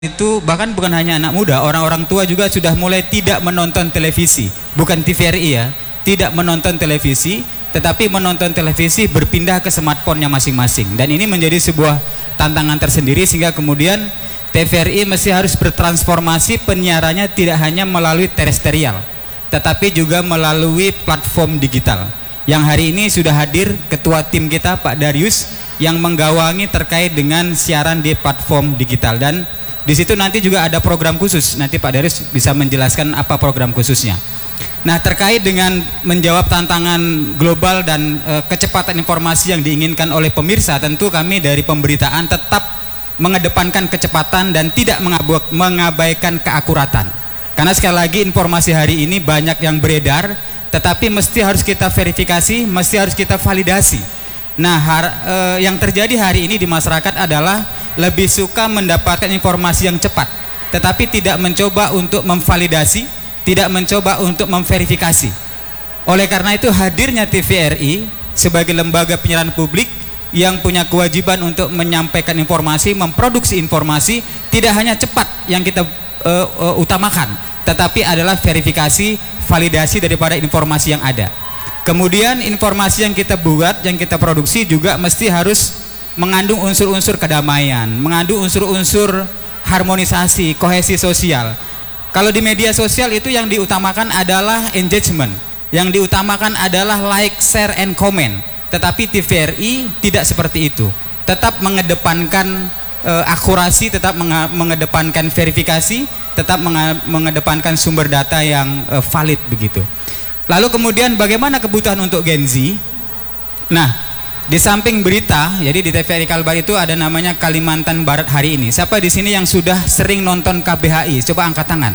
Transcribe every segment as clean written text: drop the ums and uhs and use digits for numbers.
itu bahkan bukan hanya anak muda, orang-orang tua juga sudah mulai tidak menonton televisi, bukan TVRI ya, tidak menonton televisi, tetapi menonton televisi berpindah ke smartphone-nya masing-masing. Dan ini menjadi sebuah tantangan tersendiri sehingga kemudian TVRI mesti harus bertransformasi penyiarannya tidak hanya melalui terestrial, tetapi juga melalui platform digital. Yang hari ini sudah hadir ketua tim kita Pak Darius yang menggawangi terkait dengan siaran di platform digital, dan di situ nanti juga ada program khusus. Nanti Pak Darius bisa menjelaskan apa program khususnya. Nah, terkait dengan menjawab tantangan global dan kecepatan informasi yang diinginkan oleh pemirsa, tentu kami dari pemberitaan tetap mengedepankan kecepatan dan tidak mengabaikan keakuratan. Karena sekali lagi informasi hari ini banyak yang beredar, tetapi mesti harus kita verifikasi, mesti harus kita validasi. Nah, yang terjadi hari ini di masyarakat adalah lebih suka mendapatkan informasi yang cepat, tetapi tidak mencoba untuk memvalidasi, tidak mencoba untuk memverifikasi. Oleh karena itu hadirnya TVRI sebagai lembaga penyiaran publik yang punya kewajiban untuk menyampaikan informasi, memproduksi informasi, tidak hanya cepat yang kita utamakan, tetapi adalah verifikasi, validasi daripada informasi yang ada. Kemudian informasi yang kita buat, yang kita produksi juga mesti harus mengandung unsur-unsur kedamaian, mengandung unsur-unsur harmonisasi, kohesi sosial. Kalau di media sosial itu yang diutamakan adalah engagement, yang diutamakan adalah like, share, and comment. Tetapi TVRI tidak seperti itu, tetap mengedepankan akurasi, tetap mengedepankan verifikasi, tetap mengedepankan sumber data yang valid begitu. Lalu kemudian bagaimana kebutuhan untuk Gen Z? Nah, di samping berita, jadi di TVRI Kalbar itu ada namanya Kalimantan Barat hari ini. Siapa di sini yang sudah sering nonton KBHI? Coba angkat tangan.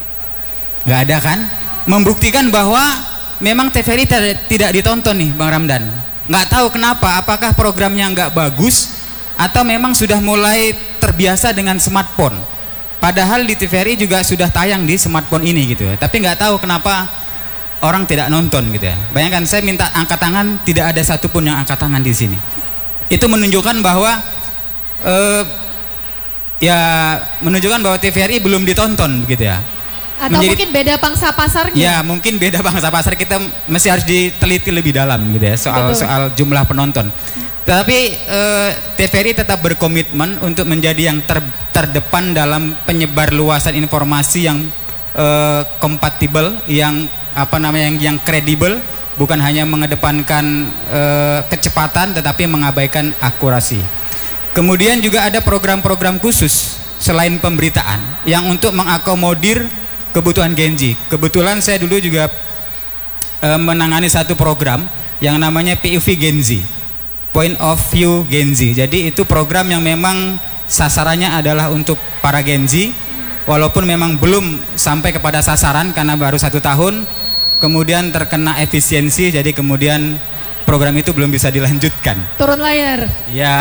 Gak ada kan? Membuktikan bahwa memang TVRI tidak ditonton nih, Bang Ramdan. Nggak tahu kenapa, apakah programnya nggak bagus atau memang sudah mulai terbiasa dengan smartphone. Padahal di TVRI juga sudah tayang di smartphone ini gitu ya. Tapi nggak tahu kenapa orang tidak nonton gitu ya. Bayangkan saya minta angkat tangan, tidak ada satupun yang angkat tangan di sini. Itu menunjukkan bahwa menunjukkan bahwa TVRI belum ditonton gitu ya. Atau mungkin beda pangsa pasarnya. Ya, mungkin beda pangsa pasar, kita mesti harus diteliti lebih dalam gitu ya soal jumlah penonton. Tetapi TVRI tetap berkomitmen untuk menjadi yang terdepan dalam penyebar luasan informasi yang kompatibel, yang yang kredibel, bukan hanya mengedepankan kecepatan tetapi mengabaikan akurasi. Kemudian juga ada program-program khusus selain pemberitaan yang untuk mengakomodir kebutuhan Gen Z. Kebetulan saya dulu juga menangani satu program yang namanya POV Gen Z, Point of View Gen Z. Jadi itu program yang memang sasarannya adalah untuk para Gen Z, walaupun memang belum sampai kepada sasaran karena baru 1 tahun. Kemudian terkena efisiensi, jadi kemudian program itu belum bisa dilanjutkan. Turun layar. Ya.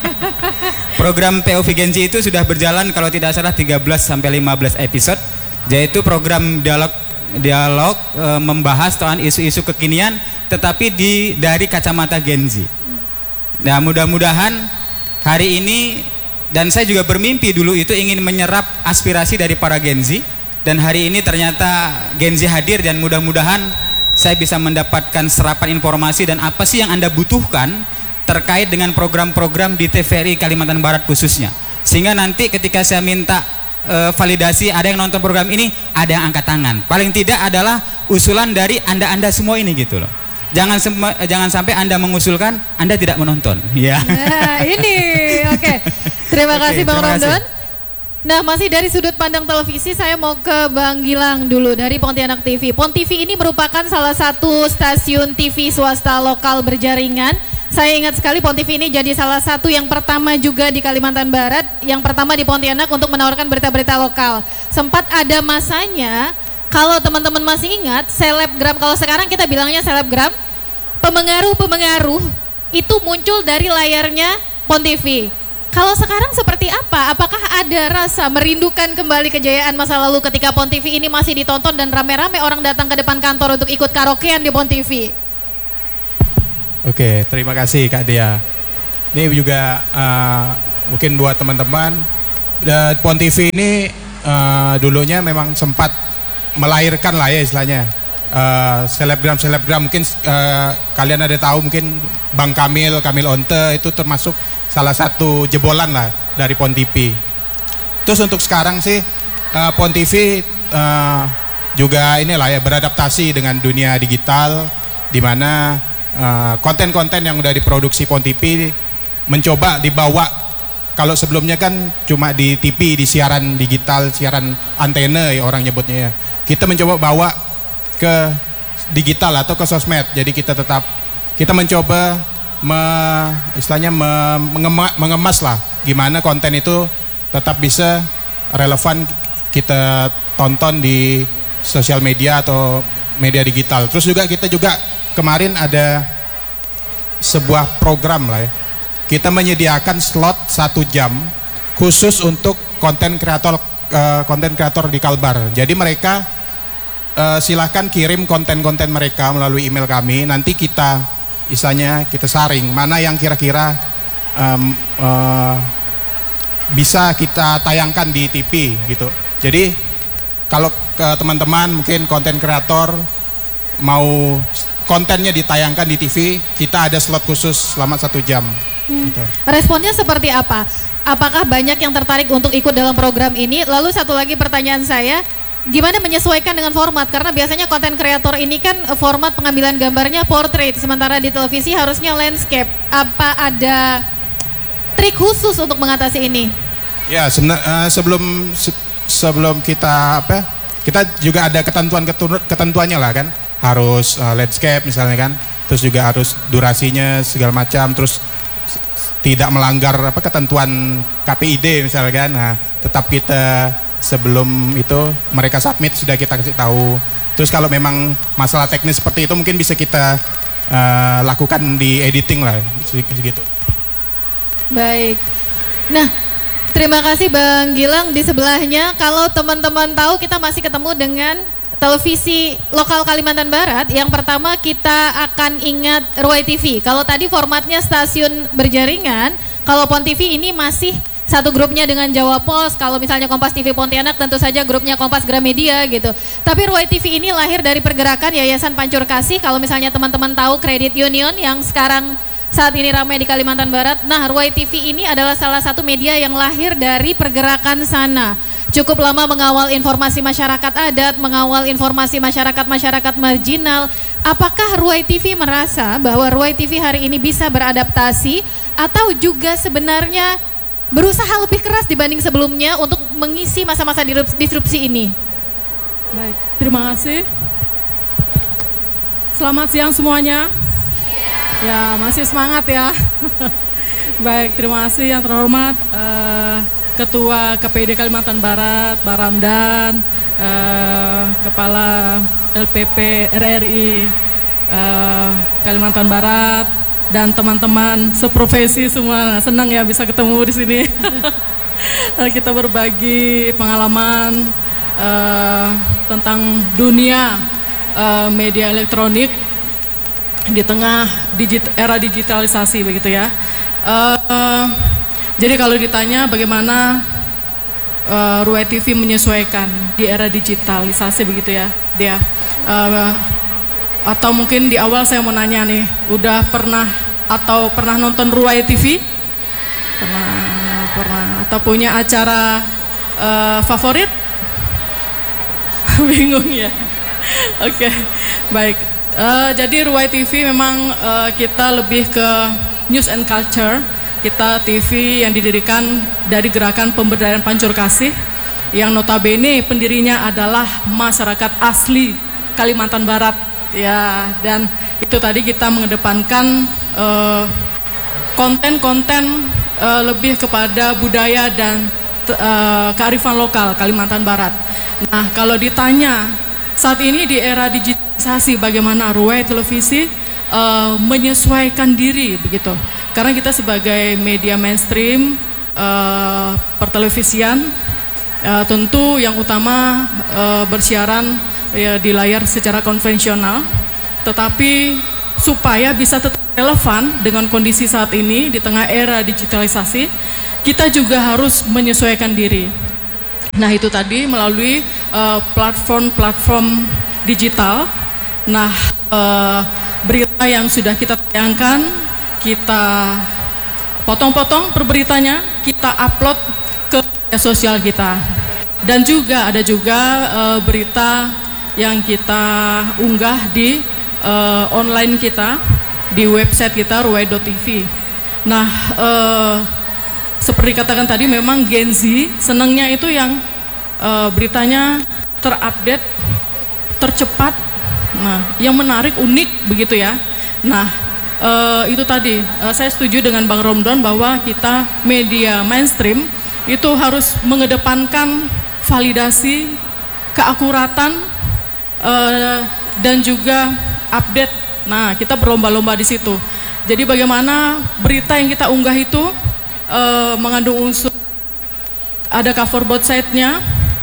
Program POV Gen Z itu sudah berjalan kalau tidak salah 13-15 episode, yaitu program dialog membahas tentang isu-isu kekinian, tetapi dari kacamata Gen Z. Nah, mudah-mudahan hari ini, dan saya juga bermimpi dulu itu ingin menyerap aspirasi dari para Gen Z. Dan hari ini ternyata Gen Z hadir, dan mudah-mudahan saya bisa mendapatkan serapan informasi dan apa sih yang Anda butuhkan terkait dengan program-program di TVRI Kalimantan Barat khususnya. Sehingga nanti ketika saya minta validasi, ada yang nonton program ini, ada yang angkat tangan. Paling tidak adalah usulan dari Anda semua ini gitu loh. Jangan sampai Anda mengusulkan, Anda tidak menonton. Ya. Nah, ini oke. Terima kasih Bang Ramdan. Nah, masih dari sudut pandang televisi, saya mau ke Bang Gilang dulu dari Pontianak TV. Pon TV ini merupakan salah satu stasiun TV swasta lokal berjaringan. Saya ingat sekali Pon TV ini jadi salah satu yang pertama juga di Kalimantan Barat, yang pertama di Pontianak untuk menawarkan berita-berita lokal. Sempat ada masanya, kalau teman-teman masih ingat, selebgram, kalau sekarang kita bilangnya selebgram, pemengaruh-pemengaruh itu muncul dari layarnya Pon TV. Kalau sekarang seperti apa? Apakah ada rasa merindukan kembali kejayaan masa lalu ketika Pon TV ini masih ditonton dan rame-rame orang datang ke depan kantor untuk ikut karaokean di Pon TV? Oke, terima kasih Kak Dea. Ini juga mungkin buat teman-teman Pon TV ini dulunya memang sempat melahirkan lah ya istilahnya selebgram mungkin kalian ada tahu mungkin Bang Kamil Onte itu termasuk salah satu jebolan lah dari Pon TV. Terus untuk sekarang sih Pon TV juga inilah ya beradaptasi dengan dunia digital, di mana konten-konten yang udah diproduksi Pon TV mencoba dibawa. Kalau sebelumnya kan cuma di TV, di siaran digital, siaran antena ya orang nyebutnya ya. Kita mencoba bawa ke digital atau ke sosmed. Jadi kita mencoba mengemas lah gimana konten itu tetap bisa relevan kita tonton di sosial media atau media digital. Terus juga kita kemarin ada sebuah program lah ya. Kita menyediakan slot 1 jam khusus untuk konten kreator di Kalbar. Jadi mereka silahkan kirim konten-konten mereka melalui email kami. Nanti kita saring mana yang kira-kira bisa kita tayangkan di TV gitu. Jadi kalau ke teman-teman mungkin konten kreator mau kontennya ditayangkan di TV, kita ada slot khusus selama 1 jam. Gitu. Responnya seperti apa? Apakah banyak yang tertarik untuk ikut dalam program ini? Lalu satu lagi pertanyaan saya, gimana menyesuaikan dengan format? Karena biasanya konten kreator ini kan format pengambilan gambarnya portrait, sementara di televisi harusnya landscape. Apa ada trik khusus untuk mengatasi ini? Ya, sebelum kita juga ada ketentuannya lah kan. Harus landscape misalnya kan. Terus juga harus durasinya segala macam, terus tidak melanggar ketentuan KPID misalkan. Nah, tetap kita sebelum itu mereka submit sudah kita kasih tahu. Terus kalau memang masalah teknis seperti itu mungkin bisa kita lakukan di editing lah gitu. Baik. Nah, terima kasih Bang Gilang. Di sebelahnya kalau teman-teman tahu kita masih ketemu dengan televisi lokal Kalimantan Barat. Yang pertama kita akan ingat Ruai TV. Kalau tadi formatnya stasiun berjaringan, kalau Pon TV ini masih satu grupnya dengan Jawa Pos. Kalau misalnya Kompas TV Pontianak tentu saja grupnya Kompas Gramedia gitu. Tapi Ruai TV ini lahir dari pergerakan Yayasan Pancur Kasih. Kalau misalnya teman-teman tahu Credit Union yang sekarang saat ini ramai di Kalimantan Barat. Nah, Ruai TV ini adalah salah satu media yang lahir dari pergerakan sana. Cukup lama mengawal informasi masyarakat adat, mengawal informasi masyarakat marginal. Apakah Ruai TV merasa bahwa Ruai TV hari ini bisa beradaptasi atau juga sebenarnya berusaha lebih keras dibanding sebelumnya untuk mengisi masa-masa disrupsi ini? Baik, terima kasih. Selamat siang semuanya. Ya, masih semangat ya. Baik, terima kasih yang terhormat Ketua KPID Kalimantan Barat, Pak Ramdan, Kepala LPP RRI Kalimantan Barat, dan teman-teman seprofesi semua. Senang ya bisa ketemu di sini. Kita berbagi pengalaman tentang dunia media elektronik di tengah era digitalisasi begitu ya. Jadi kalau ditanya bagaimana Ruai TV menyesuaikan di era digitalisasi begitu ya, dia atau mungkin di awal saya mau nanya nih, udah pernah nonton Ruai TV? Pernah atau punya acara favorit? Bingung ya. Oke, baik. Jadi Ruai TV memang kita lebih ke news and culture. Kita TV yang didirikan dari gerakan pemberdayaan Pancur Kasih yang notabene pendirinya adalah masyarakat asli Kalimantan Barat ya, dan itu tadi kita mengedepankan konten-konten lebih kepada budaya dan kearifan lokal Kalimantan Barat. Nah, kalau ditanya saat ini di era digitalisasi bagaimana Ruai Televisi menyesuaikan diri begitu. Karena kita sebagai media mainstream pertelevisian tentu yang utama bersiaran ya, di layar secara konvensional, tetapi supaya bisa tetap relevan dengan kondisi saat ini di tengah era digitalisasi, kita juga harus menyesuaikan diri. Nah itu tadi melalui platform-platform digital. Nah berita yang sudah kita tayangkan, kita potong-potong per beritanya, kita upload ke media sosial kita. Dan juga ada berita yang kita unggah di online kita, di website kita ruwai.tv. Nah seperti katakan tadi, memang Gen Z senangnya itu yang beritanya terupdate, tercepat, nah yang menarik, unik begitu ya. Nah itu tadi saya setuju dengan Bang Romdon bahwa kita media mainstream itu harus mengedepankan validasi, keakuratan, dan juga update. Nah kita berlomba-lomba di situ. Jadi bagaimana berita yang kita unggah itu mengandung unsur, ada cover both side-nya,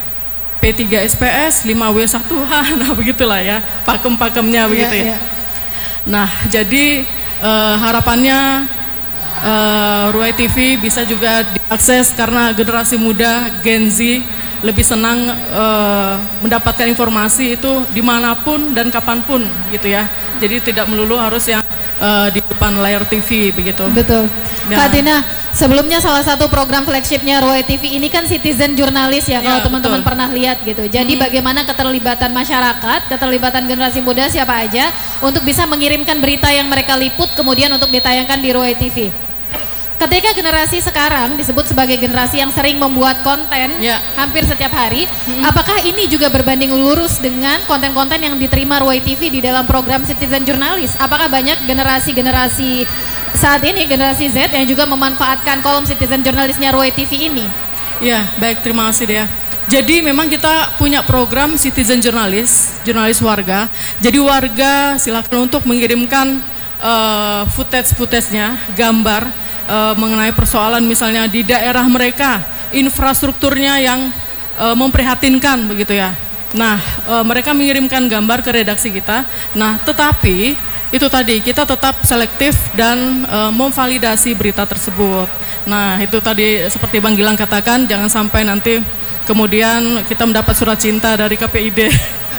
P3SPS, 5W1H, nah begitulah ya, pakem-pakemnya begitu ya. Nah jadi harapannya Ruwai TV bisa juga diakses karena generasi muda Gen Z lebih senang mendapatkan informasi itu dimanapun dan kapanpun gitu ya. Jadi tidak melulu harus yang di depan layar TV begitu. Betul. Ya. Kak Tina, sebelumnya salah satu program flagshipnya Ruwai TV ini kan Citizen Jurnalis ya, kalau teman-teman pernah lihat gitu. Jadi bagaimana keterlibatan masyarakat, keterlibatan generasi muda siapa aja untuk bisa mengirimkan berita yang mereka liput kemudian untuk ditayangkan di Ruwai TV. Ketika generasi sekarang disebut sebagai generasi yang sering membuat konten hampir setiap hari, apakah ini juga berbanding lurus dengan konten-konten yang diterima Ruwai TV di dalam program Citizen Jurnalis? Apakah banyak generasi-generasi saat ini, generasi Z yang juga memanfaatkan kolom Citizen Jurnalisnya Ruwai TV ini? Ya, baik, terima kasih Dea. Jadi memang kita punya program Citizen Jurnalis, jurnalis warga. Jadi warga silakan untuk mengirimkan footage-nya, gambar mengenai persoalan misalnya di daerah mereka, infrastrukturnya yang memprihatinkan begitu ya. Nah mereka mengirimkan gambar ke redaksi kita. Nah tetapi itu tadi kita tetap selektif dan memvalidasi berita tersebut. Nah itu tadi seperti Bang Gilang katakan, jangan sampai nanti kemudian kita mendapat surat cinta dari KPID.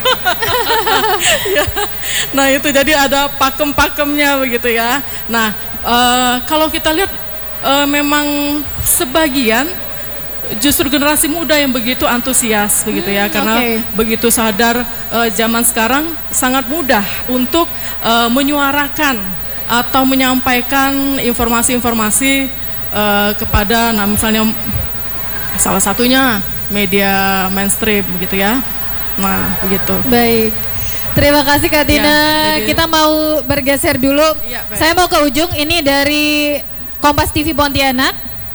Ya. Nah itu jadi ada pakem-pakemnya begitu ya. Nah kalau kita lihat memang sebagian justru generasi muda yang begitu antusias begitu ya, karena begitu sadar zaman sekarang sangat mudah untuk menyuarakan atau menyampaikan informasi-informasi kepada, nah misalnya salah satunya media mainstream begitu ya. Nah begitu. Baik, terima kasih Kak Tina. Ya, kita mau bergeser dulu. Ya, saya mau ke ujung, ini dari Kompas TV Pontianak.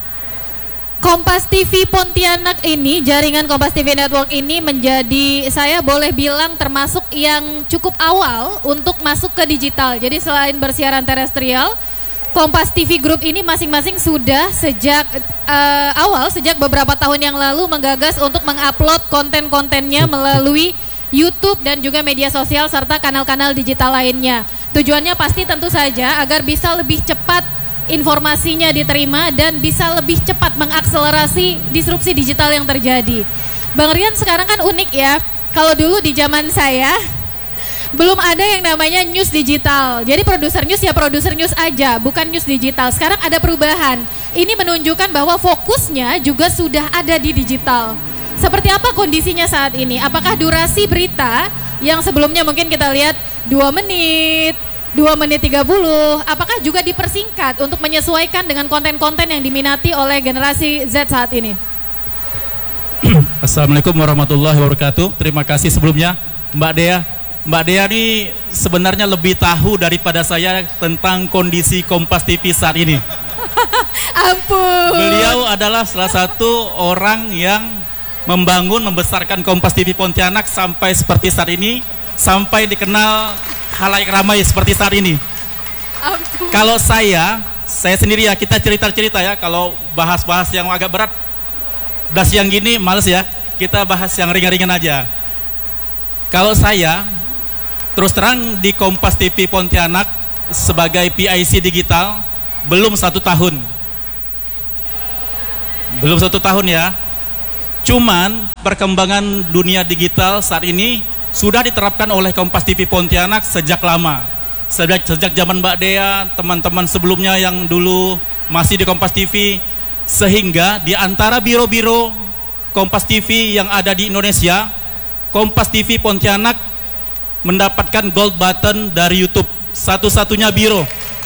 Kompas TV Pontianak ini, jaringan Kompas TV Network ini menjadi, saya boleh bilang termasuk yang cukup awal untuk masuk ke digital. Jadi selain bersiaran terestrial, Kompas TV Group ini masing-masing sudah sejak awal, sejak beberapa tahun yang lalu menggagas untuk mengupload konten-kontennya melalui YouTube dan juga media sosial serta kanal-kanal digital lainnya. Tujuannya pasti tentu saja agar bisa lebih cepat informasinya diterima dan bisa lebih cepat mengakselerasi disrupsi digital yang terjadi. Bang Rian, sekarang kan unik ya, kalau dulu di zaman saya belum ada yang namanya news digital. Jadi produser news ya produser news aja, bukan news digital. Sekarang ada perubahan. Ini menunjukkan bahwa fokusnya juga sudah ada di digital. Seperti apa kondisinya saat ini? Apakah durasi berita yang sebelumnya mungkin kita lihat 2 menit, 2 menit 30, apakah juga dipersingkat untuk menyesuaikan dengan konten-konten yang diminati oleh generasi Z saat ini? Assalamualaikum warahmatullahi wabarakatuh. Terima kasih sebelumnya Mbak Dea. Mbak Dea ini sebenarnya lebih tahu daripada saya tentang kondisi Kompas TV saat ini. Ampun. Beliau adalah salah satu orang yang membangun, membesarkan Kompas TV Pontianak sampai seperti saat ini, sampai dikenal halayak ramai seperti saat ini. Ampun. Kalau saya sendiri ya, kita cerita-cerita ya, kalau bahas-bahas yang agak berat, udah siang gini males ya, kita bahas yang ringan-ringan aja. Kalau saya terus terang di Kompas TV Pontianak sebagai PIC digital belum 1 tahun. Belum 1 tahun ya. Cuman perkembangan dunia digital saat ini sudah diterapkan oleh Kompas TV Pontianak sejak lama. Sejak zaman Mbak Dea, teman-teman sebelumnya yang dulu masih di Kompas TV, sehingga di antara biro-biro Kompas TV yang ada di Indonesia, Kompas TV Pontianak mendapatkan gold button dari YouTube, satu-satunya biro.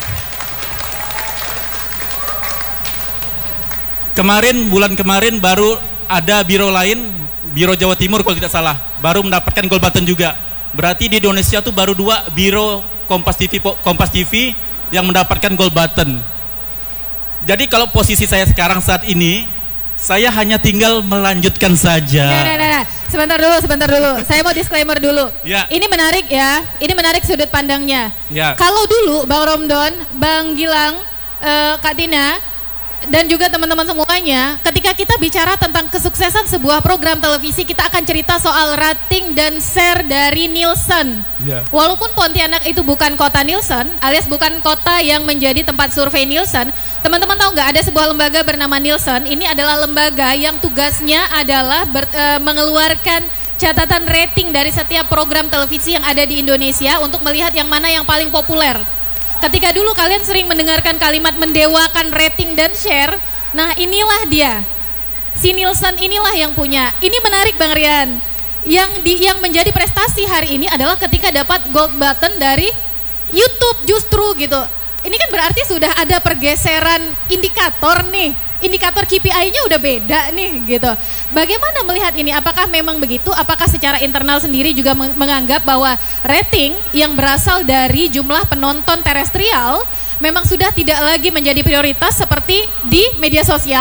Bulan kemarin baru ada biro lain, biro Jawa Timur kalau tidak salah, baru mendapatkan gold button juga. Berarti di Indonesia tuh baru 2 biro Kompas TV yang mendapatkan gold button. Jadi kalau posisi saya sekarang saat ini, saya hanya tinggal melanjutkan saja. Nah. Sebentar dulu. Saya mau disclaimer dulu. Ya. Ini menarik ya. Ini menarik sudut pandangnya. Ya. Kalau dulu Bang Romdon, Bang Gilang, Kak Tina, dan juga teman-teman semuanya, ketika kita bicara tentang kesuksesan sebuah program televisi, kita akan cerita soal rating dan share dari Nielsen. Ya. Walaupun Pontianak itu bukan kota Nielsen, alias bukan kota yang menjadi tempat survei Nielsen, teman-teman tahu nggak ada sebuah lembaga bernama Nielsen? Ini adalah lembaga yang tugasnya adalah mengeluarkan catatan rating dari setiap program televisi yang ada di Indonesia untuk melihat yang mana yang paling populer. Ketika dulu kalian sering mendengarkan kalimat mendewakan rating dan share, nah inilah dia. Si Nielsen inilah yang punya. Ini menarik Bang Rian. Yang menjadi prestasi hari ini adalah ketika dapat gold button dari YouTube justru gitu. Ini kan berarti sudah ada pergeseran indikator nih. Indikator KPI-nya udah beda nih gitu. Bagaimana melihat ini? Apakah memang begitu? Apakah secara internal sendiri juga menganggap bahwa rating yang berasal dari jumlah penonton terestrial memang sudah tidak lagi menjadi prioritas seperti di media sosial?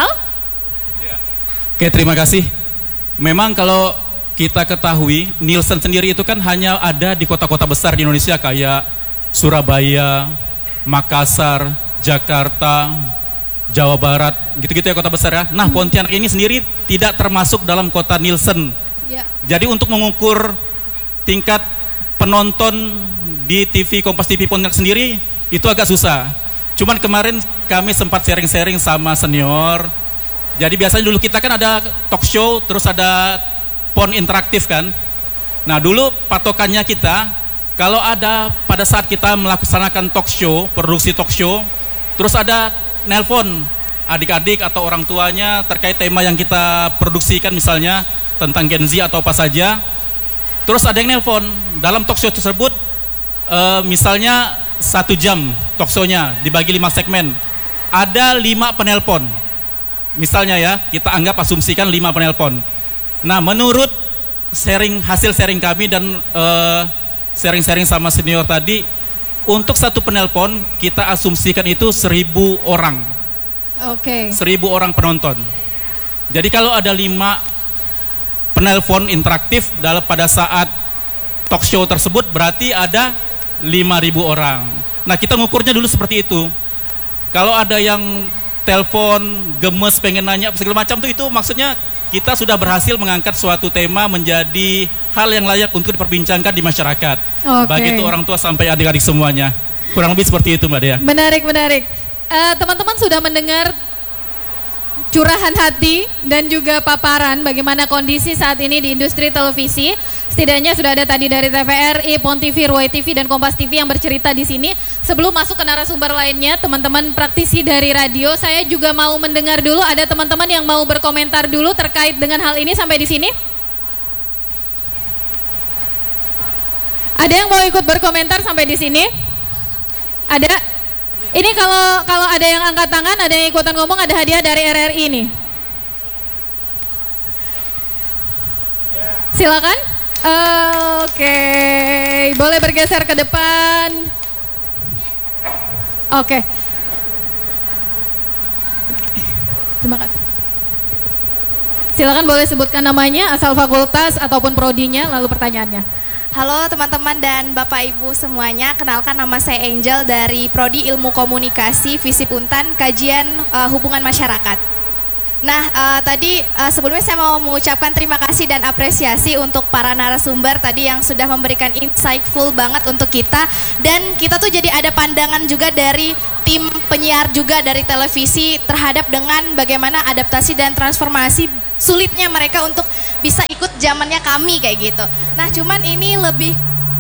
Oke, terima kasih. Memang kalau kita ketahui, Nielsen sendiri itu kan hanya ada di kota-kota besar di Indonesia kayak Surabaya, Makassar, Jakarta, Jawa Barat, gitu-gitu ya kota besar ya. Nah, Pontianak ini sendiri tidak termasuk dalam kota Nielsen. Ya. Jadi untuk mengukur tingkat penonton di TV Kompas TV Pontianak sendiri itu agak susah. Cuman kemarin kami sempat sharing-sharing sama senior. Jadi biasanya dulu kita kan ada talk show, terus ada pon interaktif kan. Nah dulu patokannya kita, kalau ada pada saat kita melaksanakan talk show, produksi talk show, terus ada nelpon adik-adik atau orang tuanya terkait tema yang kita produksikan, misalnya tentang Gen Z atau apa saja. Terus ada yang nelpon dalam talk show tersebut, misalnya 1 jam talk show-nya dibagi 5 segmen, ada 5 penelpon misalnya ya, kita anggap asumsikan 5 penelpon. Nah menurut hasil sharing kami dan sharing-sharing sama senior tadi, untuk 1 penelpon kita asumsikan itu 1.000 orang. Oke. 1.000 orang penonton. Jadi kalau ada 5 penelpon interaktif pada saat talk show tersebut, berarti ada 5.000 orang. Nah kita ngukurnya dulu seperti itu. Kalau ada yang telepon, gemes, pengen nanya segala macam tuh, itu maksudnya kita sudah berhasil mengangkat suatu tema menjadi hal yang layak untuk diperbincangkan di masyarakat. Baik itu orang tua sampai adik-adik semuanya. Kurang lebih seperti itu Mbak Dea. Menarik. Teman-teman sudah mendengar curahan hati dan juga paparan bagaimana kondisi saat ini di industri televisi. Setidaknya sudah ada tadi dari TVRI, Pon TV, Ruai TV, dan Kompas TV yang bercerita di sini. Sebelum masuk ke narasumber lainnya, teman-teman praktisi dari radio, saya juga mau mendengar dulu, ada teman-teman yang mau berkomentar dulu terkait dengan hal ini sampai di sini. Ada yang mau ikut berkomentar sampai di sini? Ada? Ini kalau ada yang angkat tangan, ada yang ikutan ngomong, ada hadiah dari RRI nih. Silakan. Oke, boleh bergeser ke depan. Oke. Terima kasih. Silakan boleh sebutkan namanya, asal fakultas ataupun prodinya, lalu pertanyaannya. Halo teman-teman dan Bapak Ibu semuanya, kenalkan nama saya Angel dari Prodi Ilmu Komunikasi Visip Untan, Kajian Hubungan Masyarakat. Nah, tadi sebelumnya saya mau mengucapkan terima kasih dan apresiasi untuk para narasumber tadi yang sudah memberikan insightful banget untuk kita, dan kita tuh jadi ada pandangan juga dari tim penyiar juga dari televisi terhadap dengan bagaimana adaptasi dan transformasi sulitnya mereka untuk bisa ikut zamannya kami kayak gitu. Nah, cuman ini lebih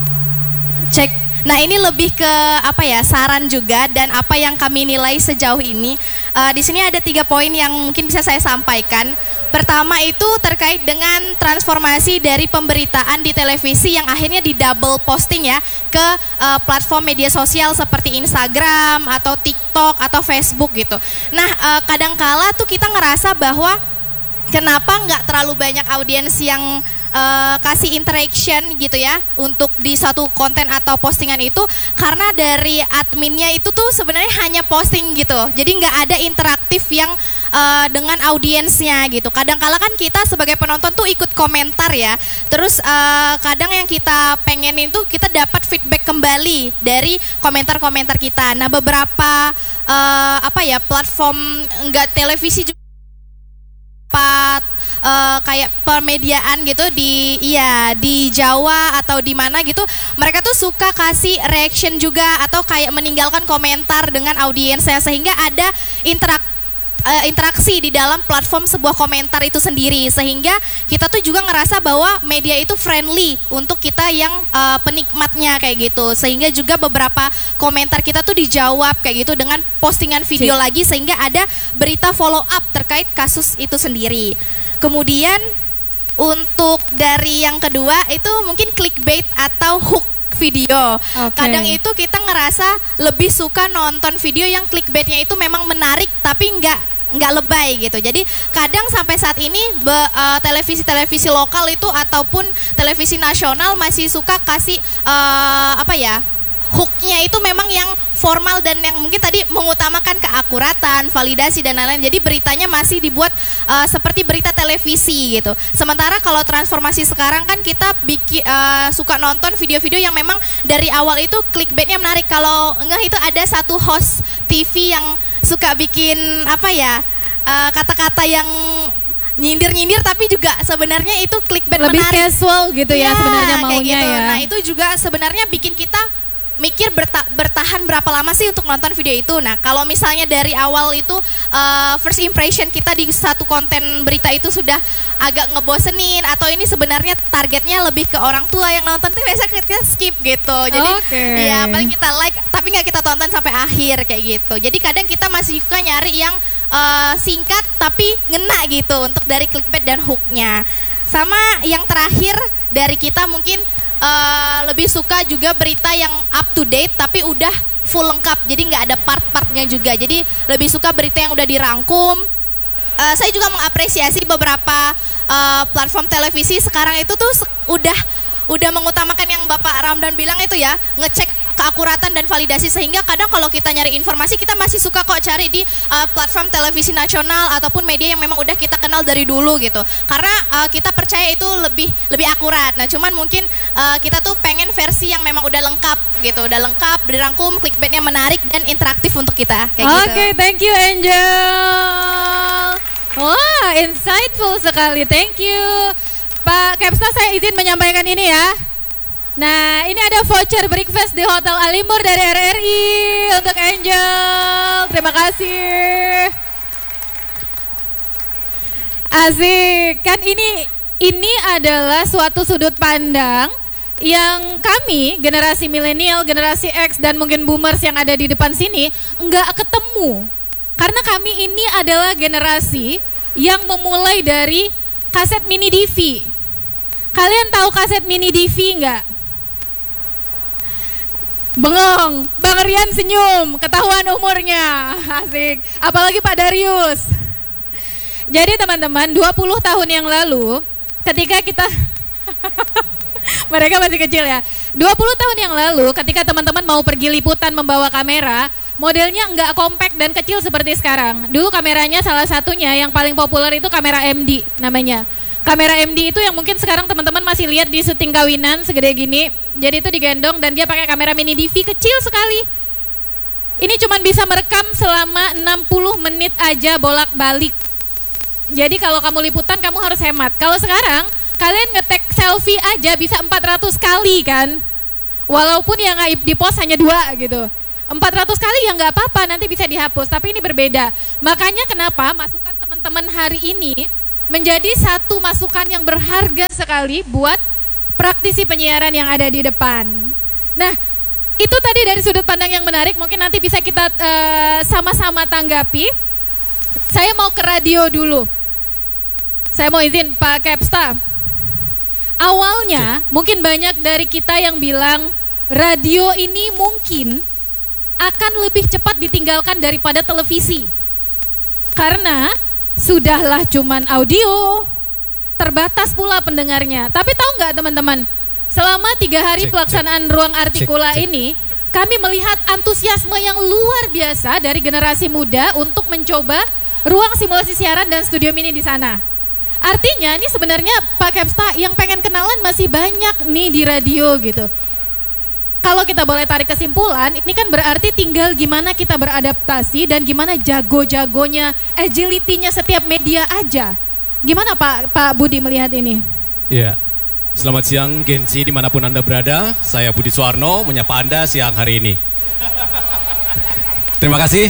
Nah, ini lebih ke apa ya, saran juga dan apa yang kami nilai sejauh ini. Di sini ada 3 poin yang mungkin bisa saya sampaikan. Pertama itu terkait dengan transformasi dari pemberitaan di televisi yang akhirnya di double posting ya ke platform media sosial seperti Instagram atau TikTok atau Facebook gitu. Nah, kadangkala tuh kita ngerasa bahwa kenapa nggak terlalu banyak audiens yang kasih interaction gitu ya untuk di satu konten atau postingan itu, karena dari adminnya itu tuh sebenarnya hanya posting gitu, jadi nggak ada interaktif yang dengan audiensnya gitu. Kadang-kala kan kita sebagai penonton tuh ikut komentar ya, terus kadang yang kita pengenin tuh kita dapat feedback kembali dari komentar-komentar kita. Nah, beberapa platform nggak televisi juga kayak permediaan gitu di Jawa atau di mana gitu, mereka tuh suka kasih reaction juga atau kayak meninggalkan komentar dengan audiensnya, sehingga ada interaksi di dalam platform sebuah komentar itu sendiri, sehingga kita tuh juga ngerasa bahwa media itu friendly untuk kita yang penikmatnya kayak gitu, sehingga juga beberapa komentar kita tuh dijawab kayak gitu dengan postingan video lagi, sehingga ada berita follow up terkait kasus itu sendiri. Kemudian untuk dari yang kedua itu mungkin clickbait atau hook video. Kadang itu kita ngerasa lebih suka nonton video yang clickbaitnya itu memang menarik tapi nggak lebay gitu. Jadi kadang sampai saat ini televisi-televisi lokal itu ataupun televisi nasional masih suka kasih hooknya itu memang yang formal dan yang mungkin tadi mengutamakan keakuratan, validasi dan lain-lain. Jadi beritanya masih dibuat seperti berita televisi gitu. Sementara kalau transformasi sekarang kan kita suka nonton video-video yang memang dari awal itu clickbaitnya menarik. Kalau itu ada satu host TV yang suka bikin kata-kata yang nyindir-nyindir tapi juga sebenarnya itu clickbait lebih menarik. Casual gitu ya sebenarnya maunya gitu. ya. Nah, itu juga sebenarnya bikin kita mikir bertahan berapa lama sih untuk nonton video itu. Nah, kalau misalnya dari awal itu first impression kita di satu konten berita itu sudah agak ngebosenin, atau ini sebenarnya targetnya lebih ke orang tua yang nonton tuh biasanya kita skip gitu. Jadi ya paling kita like tapi nggak kita tonton sampai akhir kayak gitu. Jadi kadang kita masih suka nyari yang singkat tapi ngena gitu untuk dari clickbait dan hooknya. Sama yang terakhir dari kita mungkin lebih suka juga berita yang up to date tapi udah full lengkap, jadi nggak ada part-partnya juga. Jadi lebih suka berita yang udah dirangkum. Saya juga mengapresiasi beberapa platform televisi sekarang itu tuh udah mengutamakan yang Bapak Ramdan bilang itu ya, ngecek keakuratan dan validasi, sehingga kadang kalau kita nyari informasi kita masih suka kok cari di platform televisi nasional ataupun media yang memang udah kita kenal dari dulu gitu, karena kita percaya itu lebih akurat. Nah, cuman mungkin kita tuh pengen versi yang memang udah lengkap gitu, udah lengkap, dirangkum, clickbaitnya menarik dan interaktif untuk kita kayak gitu. Oke, thank you Angel. Wah, insightful sekali, thank you Pak Kepsta. Saya izin menyampaikan ini ya. Nah, ini ada voucher breakfast di Hotel Alimur dari RRI untuk Angel. Terima kasih. Asik. Kan ini adalah suatu sudut pandang yang kami generasi milenial, generasi X dan mungkin boomers yang ada di depan sini enggak ketemu. Karena kami ini adalah generasi yang memulai dari kaset mini DV. Kalian tahu kaset mini DV enggak? Bengong, Bang Rian senyum, ketahuan umurnya. Asik, apalagi Pak Darius. Jadi teman-teman, 20 tahun yang lalu ketika kita mereka masih kecil ya. 20 tahun yang lalu ketika teman-teman mau pergi liputan membawa kamera, modelnya enggak compact dan kecil seperti sekarang. Dulu kameranya salah satunya yang paling populer itu kamera MD namanya. Kamera MD itu yang mungkin sekarang teman-teman masih lihat di syuting kawinan segede gini. Jadi itu digendong dan dia pakai kamera mini DV kecil sekali. Ini cuma bisa merekam selama 60 menit aja bolak-balik. Jadi kalau kamu liputan kamu harus hemat. Kalau sekarang kalian nge-tag selfie aja bisa 400 kali kan. Walaupun yang di post hanya 2 gitu. 400 kali ya nggak apa-apa, nanti bisa dihapus. Tapi ini berbeda. Makanya kenapa masukan teman-teman hari ini menjadi satu masukan yang berharga sekali buat praktisi penyiaran yang ada di depan. Nah, itu tadi dari sudut pandang yang menarik, mungkin nanti bisa kita sama-sama tanggapi. Saya mau ke radio dulu. Saya mau izin Pak Kepsta. Awalnya mungkin banyak dari kita yang bilang radio ini mungkin akan lebih cepat ditinggalkan daripada televisi. Karena sudahlah cuman audio, terbatas pula pendengarnya. Tapi tahu nggak teman-teman, selama 3 hari pelaksanaan ruang artikula ini, kami melihat antusiasme yang luar biasa dari generasi muda untuk mencoba ruang simulasi siaran dan studio mini di sana. Artinya ini sebenarnya Pak Kepsta yang pengen kenalan masih banyak nih di radio gitu. Kalau kita boleh tarik kesimpulan, ini kan berarti tinggal gimana kita beradaptasi dan gimana jago-jagonya, agility-nya setiap media aja. Gimana Pak Budi melihat ini? Iya, selamat siang Gensi dimanapun Anda berada. Saya Budi Suwarno menyapa Anda siang hari ini. Terima kasih.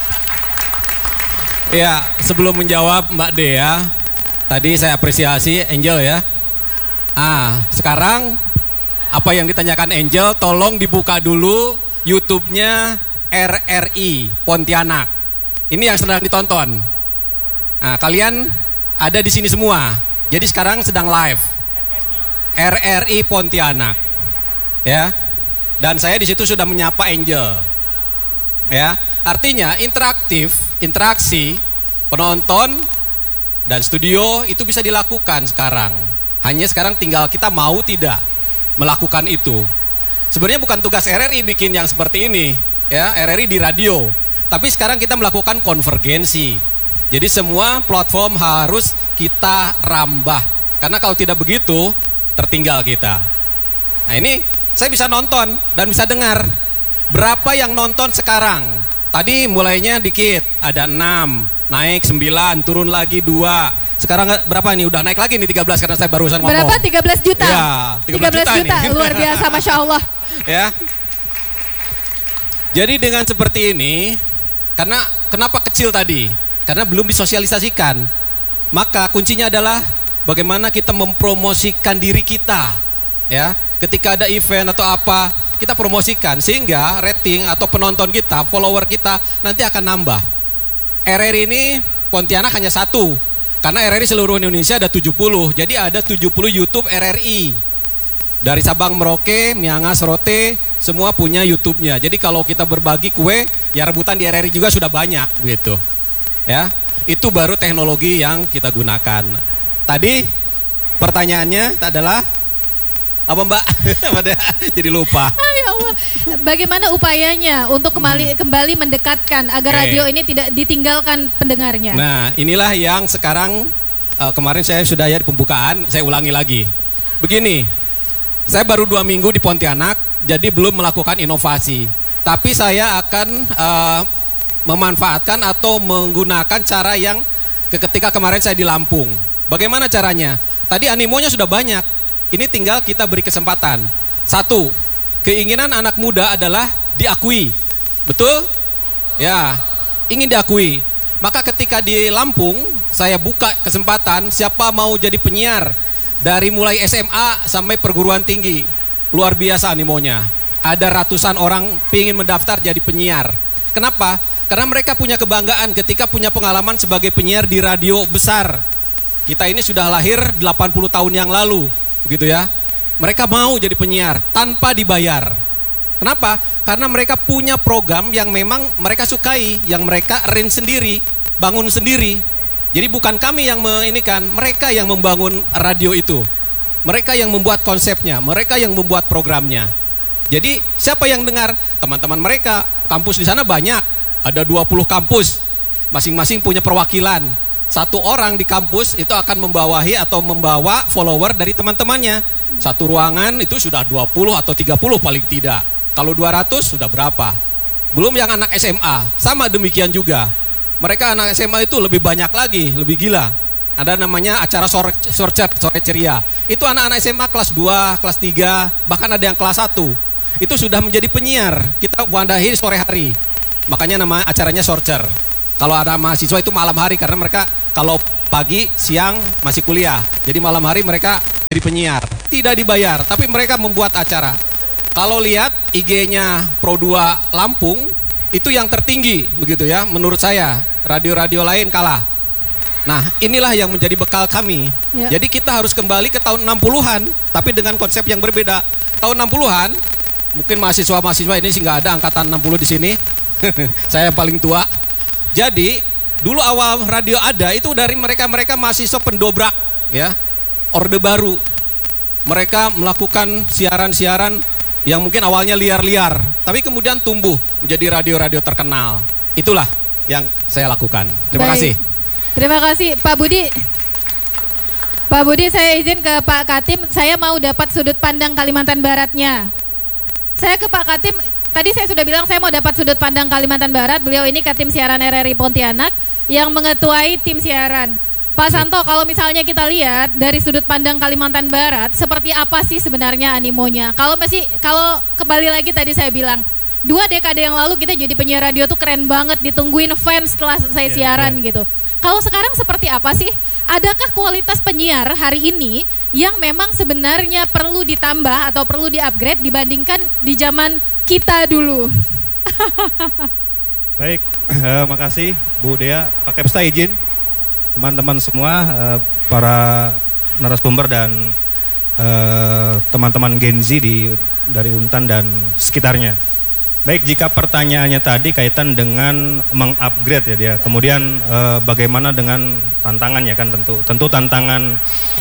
Ya, sebelum menjawab Mbak Dea, tadi saya apresiasi Angel ya. Sekarang apa yang ditanyakan Angel, tolong dibuka dulu YouTube-nya RRI Pontianak. Ini yang sedang ditonton. Kalian ada di sini semua. Jadi sekarang sedang live. RRI Pontianak. Ya. Dan saya di situ sudah menyapa Angel. Ya. Artinya interaksi penonton dan studio itu bisa dilakukan sekarang. Hanya sekarang tinggal kita mau tidak melakukan itu. Sebenarnya bukan tugas RRI bikin yang seperti ini, ya, RRI di radio. Tapi sekarang kita melakukan konvergensi. Jadi semua platform harus kita rambah. Karena kalau tidak begitu, tertinggal kita. Nah, ini saya bisa nonton dan bisa dengar. Berapa yang nonton sekarang? Tadi mulainya dikit, ada 6, naik 9, turun lagi 2. Sekarang berapa nih? Udah naik lagi nih 13 karena saya barusan ngomong. Berapa? 13 juta? Ya, 13 juta nih. Luar biasa, Masya Allah. Ya. Jadi dengan seperti ini, karena kenapa kecil tadi? Karena belum disosialisasikan. Maka kuncinya adalah bagaimana kita mempromosikan diri kita. Ya, ketika ada event atau apa, kita promosikan sehingga rating atau penonton kita, follower kita nanti akan nambah. RRI ini Pontianak hanya 1. Karena RRI seluruh Indonesia ada 70. Jadi ada 70 YouTube RRI. Dari Sabang Merauke, Miangas, Rote, semua punya YouTube-nya. Jadi kalau kita berbagi kue, ya rebutan di RRI juga sudah banyak gitu. Ya. Itu baru teknologi yang kita gunakan. Tadi pertanyaannya adalah apa Mbak? Jadi lupa. Ya Allah. Bagaimana upayanya untuk kembali mendekatkan agar radio ini tidak ditinggalkan pendengarnya? Nah, inilah yang sekarang kemarin saya sudah ya di pembukaan, saya ulangi lagi. Begini, saya baru 2 minggu di Pontianak, jadi belum melakukan inovasi. Tapi saya akan memanfaatkan atau menggunakan cara yang ketika kemarin saya di Lampung. Bagaimana caranya? Tadi animonya sudah banyak. Ini tinggal kita beri kesempatan. 1, keinginan anak muda adalah diakui. Betul? Ya, ingin diakui. Maka ketika di Lampung, saya buka kesempatan siapa mau jadi penyiar. Dari mulai SMA sampai perguruan tinggi. Luar biasa animonya. Ada ratusan orang ingin mendaftar jadi penyiar. Kenapa? Karena mereka punya kebanggaan ketika punya pengalaman sebagai penyiar di radio besar. Kita ini sudah lahir 80 tahun yang lalu. Begitu ya. Mereka mau jadi penyiar tanpa dibayar. Kenapa? Karena mereka punya program yang memang mereka sukai, yang mereka arrange sendiri, bangun sendiri. Jadi bukan kami yang mereka yang membangun radio itu. Mereka yang membuat konsepnya, mereka yang membuat programnya. Jadi siapa yang dengar? Teman-teman mereka, kampus di sana banyak, ada 20 kampus. Masing-masing punya perwakilan. 1 orang di kampus itu akan membawahi atau membawa follower dari teman-temannya. 1 ruangan itu sudah 20 atau 30 paling tidak. Kalau 200 sudah berapa? Belum yang anak SMA, sama demikian juga. Mereka anak SMA itu lebih banyak lagi, lebih gila. Ada namanya acara sore ceria. Itu anak-anak SMA kelas 2, kelas 3, bahkan ada yang kelas 1. itu sudah menjadi penyiar. Kita wadahi sore hari. Makanya nama acaranya Sorcer. Kalau ada mahasiswa itu malam hari karena mereka kalau pagi, siang masih kuliah. Jadi malam hari mereka jadi penyiar. Tidak dibayar, tapi mereka membuat acara. Kalau lihat IG-nya Pro2 Lampung, itu yang tertinggi begitu ya menurut saya. Radio-radio lain kalah. Nah, inilah yang menjadi bekal kami. Ya. Jadi kita harus kembali ke tahun 60-an, tapi dengan konsep yang berbeda. Tahun 60-an, mungkin mahasiswa-mahasiswa ini sih nggak ada angkatan 60 di sini. Saya yang paling tua. Jadi, dulu awal radio ada itu dari mereka-mereka mahasiswa pendobrak, ya. Orde Baru. Mereka melakukan siaran-siaran yang mungkin awalnya liar-liar, tapi kemudian tumbuh menjadi radio-radio terkenal. Itulah yang saya lakukan. Terima Baik. kasih. Terima kasih Pak Budi. Pak Budi, saya izin ke Pak Katim, saya mau dapat sudut pandang Kalimantan Baratnya. Saya ke Pak Katim, tadi saya sudah bilang saya mau dapat sudut pandang Kalimantan Barat. Beliau ini Katim Siaran RRI Pontianak yang mengetuai tim siaran. Pak Santo, kalau misalnya kita lihat dari sudut pandang Kalimantan Barat, seperti apa sih sebenarnya animonya? Kalau kembali lagi tadi saya bilang, 2 dekade yang lalu kita jadi penyiar radio tuh keren banget, ditungguin fans setelah selesai siaran gitu. Kalau sekarang seperti apa sih? Adakah kualitas penyiar hari ini yang memang sebenarnya perlu ditambah atau perlu di-upgrade dibandingkan di zaman kita dulu? Baik, makasih Bu Dea, Pak Kepsta izin, teman-teman semua, para narasumber dan teman-teman Gen Z dari Untan dan sekitarnya. Baik, jika pertanyaannya tadi kaitan dengan mengupgrade ya dia, kemudian bagaimana dengan tantangannya kan tentu tantangan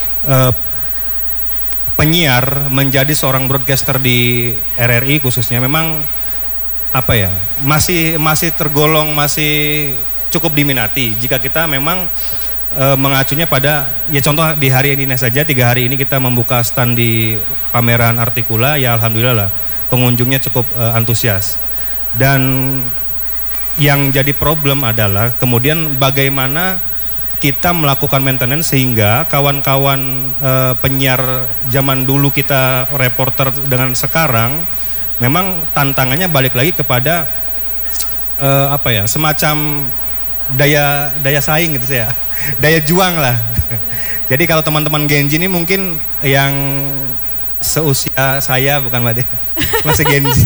penyiar menjadi seorang broadcaster di RRI khususnya memang apa ya masih tergolong masih cukup diminati jika kita memang mengacunya pada ya contoh di hari ini saja 3 hari ini kita membuka stand di pameran Artikula ya alhamdulillah lah pengunjungnya cukup antusias dan yang jadi problem adalah kemudian bagaimana kita melakukan maintenance sehingga kawan-kawan penyiar zaman dulu kita reporter dengan sekarang memang tantangannya balik lagi kepada apa ya semacam daya saing gitu ya daya juang lah. Jadi kalau teman-teman Gen Z ini mungkin yang seusia saya bukan Mbak Dea masih Gen Z.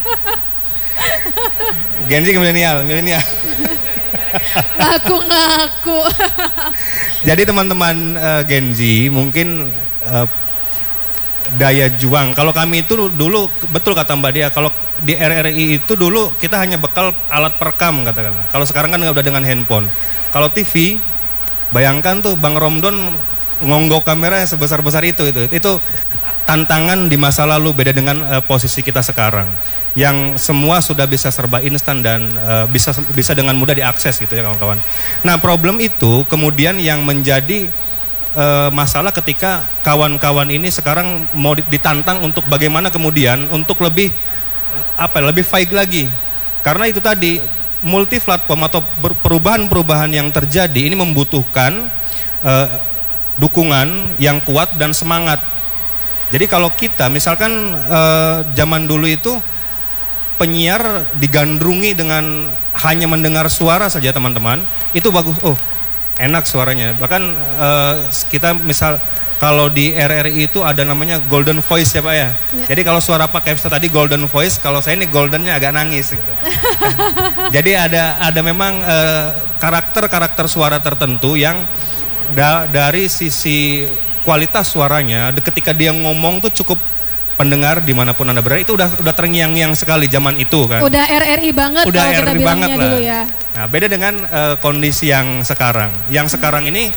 Gen Z ke milenial. Ngaku. Jadi teman-teman Gen Z mungkin daya juang. Kalau kami itu dulu betul kata Mbak Dea, kalau di RRI itu dulu kita hanya bekal alat perekam katakanlah. Kalau sekarang kan udah dengan handphone. Kalau TV, bayangkan tuh Bang Romdon ngonggok kamera yang sebesar-besar itu tantangan di masa lalu beda dengan posisi kita sekarang. Yang semua sudah bisa serba instan dan bisa dengan mudah diakses gitu ya kawan-kawan. Nah problem itu kemudian yang menjadi masalah ketika kawan-kawan ini sekarang mau ditantang untuk bagaimana kemudian untuk lebih baik lagi. Karena itu tadi multi platform atau perubahan-perubahan yang terjadi ini membutuhkan dukungan yang kuat dan semangat. Jadi kalau kita misalkan zaman dulu itu penyiar digandrungi dengan hanya mendengar suara saja teman-teman, itu bagus, enak suaranya. Bahkan kita misal kalau di RRI itu ada namanya golden voice ya Pak ya. Jadi kalau suara Pak Kepsta tadi golden voice, kalau saya ini goldennya agak nangis gitu. Jadi ada memang karakter suara tertentu yang dari sisi kualitas suaranya, ketika dia ngomong tuh cukup pendengar dimanapun Anda berada itu udah terngiang-ngiang sekali zaman itu kan. Udah RRI banget udah kalau kita RRI bilangnya banget dulu lah. ya. Nah beda dengan kondisi yang sekarang. Yang sekarang ini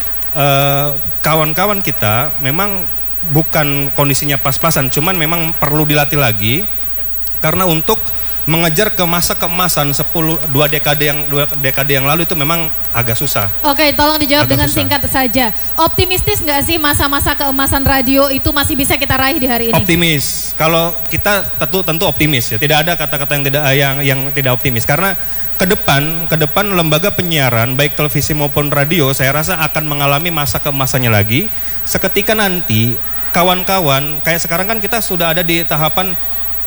kawan-kawan kita memang bukan kondisinya pas-pasan, cuman memang perlu dilatih lagi karena untuk mengejar ke masa keemasan 2 dekade yang lalu itu memang agak susah. Oke, tolong dijawab Agak dengan susah. singkat saja. Optimistis nggak sih masa-masa keemasan radio itu masih bisa kita raih di hari ini? Optimis. Kalau kita tentu optimis ya. Tidak ada kata-kata yang tidak optimis karena ke depan lembaga penyiaran baik televisi maupun radio saya rasa akan mengalami masa keemasannya lagi. Seketika nanti kawan-kawan kayak sekarang kan kita sudah ada di tahapan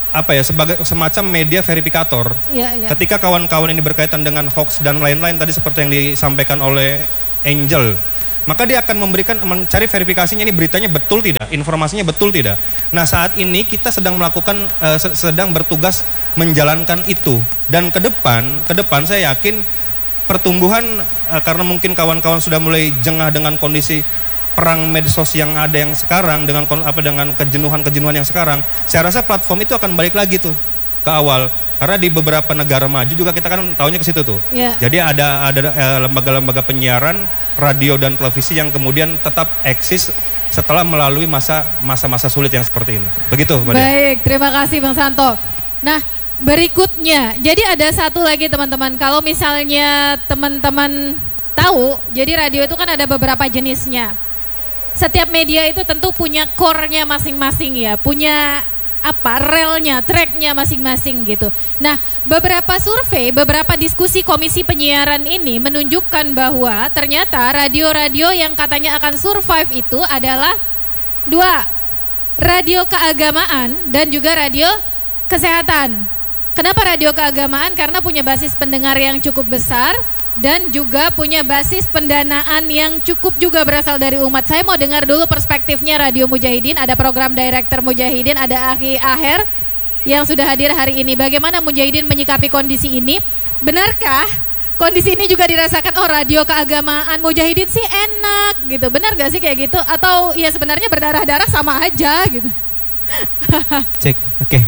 sebagai semacam media verifikator. Iya. Ketika kawan-kawan ini berkaitan dengan hoax dan lain-lain tadi seperti yang disampaikan oleh Angel, maka dia akan mencari verifikasinya, ini beritanya betul tidak, informasinya betul tidak. Nah, saat ini kita sedang sedang bertugas menjalankan itu. Dan ke depan saya yakin pertumbuhan, karena mungkin kawan-kawan sudah mulai jengah dengan kondisi perang medsos yang ada yang sekarang, dengan kejenuhan yang sekarang, saya rasa platform itu akan balik lagi tuh ke awal. Karena di beberapa negara maju juga kita kan tahunya ke situ tuh. Yeah. Jadi ada lembaga-lembaga penyiaran radio dan televisi yang kemudian tetap eksis setelah melalui masa-masa sulit yang seperti ini. Begitu, Mbak Dea. Baik, terima kasih Bang Santo. Nah, berikutnya, jadi ada satu lagi teman-teman. Kalau misalnya teman-teman tahu, jadi radio itu kan ada beberapa jenisnya. Setiap media itu tentu punya core-nya masing-masing ya, punya relnya, tracknya masing-masing gitu. Nah, beberapa survei, beberapa diskusi komisi penyiaran ini menunjukkan bahwa ternyata radio-radio yang katanya akan survive itu adalah 2, radio keagamaan dan juga radio kesehatan. Kenapa radio keagamaan? Karena punya basis pendengar yang cukup besar dan juga punya basis pendanaan yang cukup juga berasal dari umat. Saya mau dengar dulu perspektifnya Radio Mujahidin, ada program Director Mujahidin, ada Akhi Aher yang sudah hadir hari ini. Bagaimana Mujahidin menyikapi kondisi ini? Benarkah kondisi ini juga dirasakan, radio keagamaan Mujahidin sih enak gitu, benar gak sih kayak gitu? Atau ya sebenarnya berdarah-darah sama aja gitu? Cek, oke.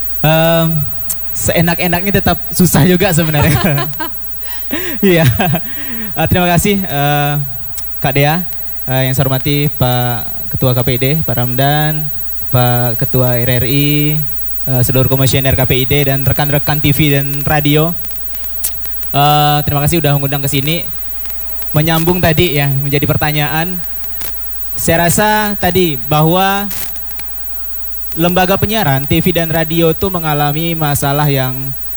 Seenak-enaknya tetap susah juga sebenarnya. Iya, terima kasih Kak Dea, yang saya hormati Pak Ketua KPID, Pak Ramdan, Pak Ketua RRI, seluruh komisioner KPID dan rekan-rekan TV dan radio. Terima kasih udah mengundang ke sini. Menyambung tadi ya, menjadi pertanyaan. Saya rasa tadi bahwa lembaga penyiaran TV dan radio itu mengalami masalah yang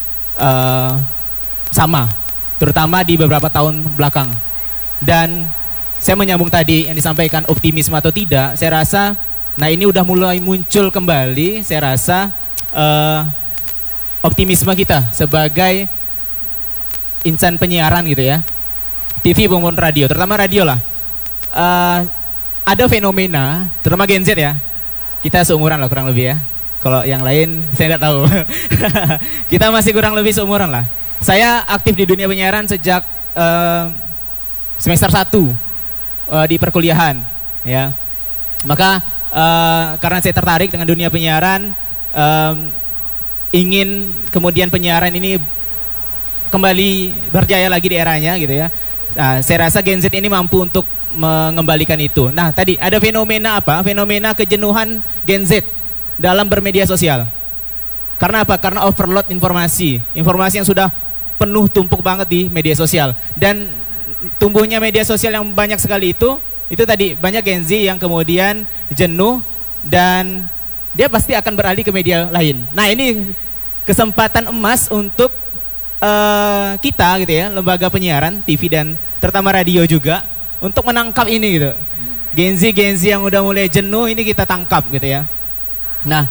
sama, terutama di beberapa tahun belakang. Dan saya menyambung tadi yang disampaikan optimisme atau tidak, saya rasa nah ini udah mulai muncul kembali, saya rasa optimisme kita sebagai insan penyiaran gitu ya, TV maupun radio, terutama radio lah. Ada fenomena, terutama Gen Z ya, kita seumuran lah kurang lebih ya, kalau yang lain saya tidak tahu. Kita masih kurang lebih seumuran lah. Saya aktif di dunia penyiaran sejak semester 1 di perkuliahan ya. Maka karena saya tertarik dengan dunia penyiaran, ingin kemudian penyiaran ini kembali berjaya lagi di eranya gitu ya. Nah, saya rasa Gen Z ini mampu untuk mengembalikan itu. Nah, tadi ada fenomena apa? Fenomena kejenuhan Gen Z dalam bermedia sosial. Karena apa? Karena overload informasi yang sudah penuh tumpuk banget di media sosial. Dan tumbuhnya media sosial yang banyak sekali itu tadi banyak Gen Z yang kemudian jenuh dan dia pasti akan beralih ke media lain. Nah, ini kesempatan emas untuk kita gitu ya, lembaga penyiaran TV dan terutama radio juga, untuk menangkap ini gitu. Gen Z yang udah mulai jenuh ini kita tangkap gitu ya. Nah,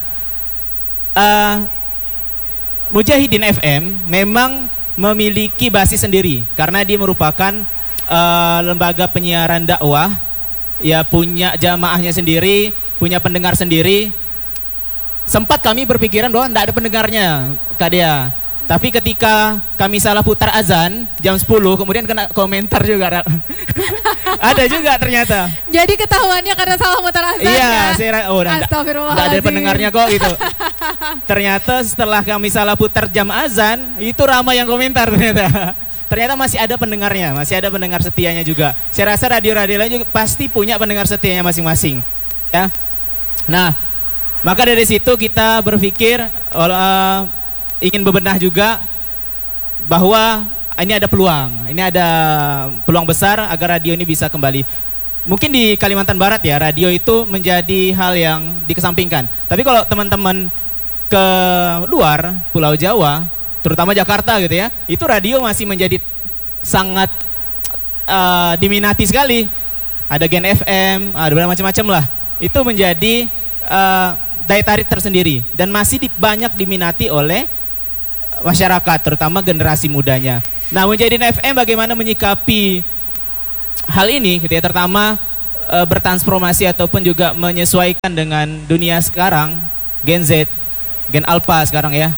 Mujahidin FM memang memiliki basis sendiri karena dia merupakan lembaga penyiaran dakwah ya, punya jamaahnya sendiri, punya pendengar sendiri. Sempat kami berpikiran bahwa tidak ada pendengarnya Kak Dea, tapi ketika kami salah putar azan jam 10 kemudian kena komentar juga. Ada juga ternyata. Jadi ketahuannya karena salah putar azan. Iya, ya? Astagfirullahaladzim, tidak ada pendengarnya kok gitu. Ternyata setelah kami salah putar jam azan, itu ramai yang komentar ternyata. Ternyata masih ada pendengarnya, masih ada pendengar setianya juga. Saya rasa radio-radio lain juga pasti punya pendengar setianya masing-masing. Ya. Nah, maka dari situ kita berpikir ingin bebenah juga bahwa ini ada peluang besar agar radio ini bisa kembali. Mungkin di Kalimantan Barat ya, radio itu menjadi hal yang dikesampingkan. Tapi kalau teman-teman ke luar Pulau Jawa, terutama Jakarta gitu ya, itu radio masih menjadi sangat diminati sekali. Ada Gen FM, ada macam-macam lah. Itu menjadi daya tarik tersendiri dan masih banyak diminati oleh masyarakat, terutama generasi mudanya. Nah, Mujahidin FM bagaimana menyikapi hal ini gitu ya, terutama bertransformasi ataupun juga menyesuaikan dengan dunia sekarang, Gen Z, Gen Alpha sekarang ya.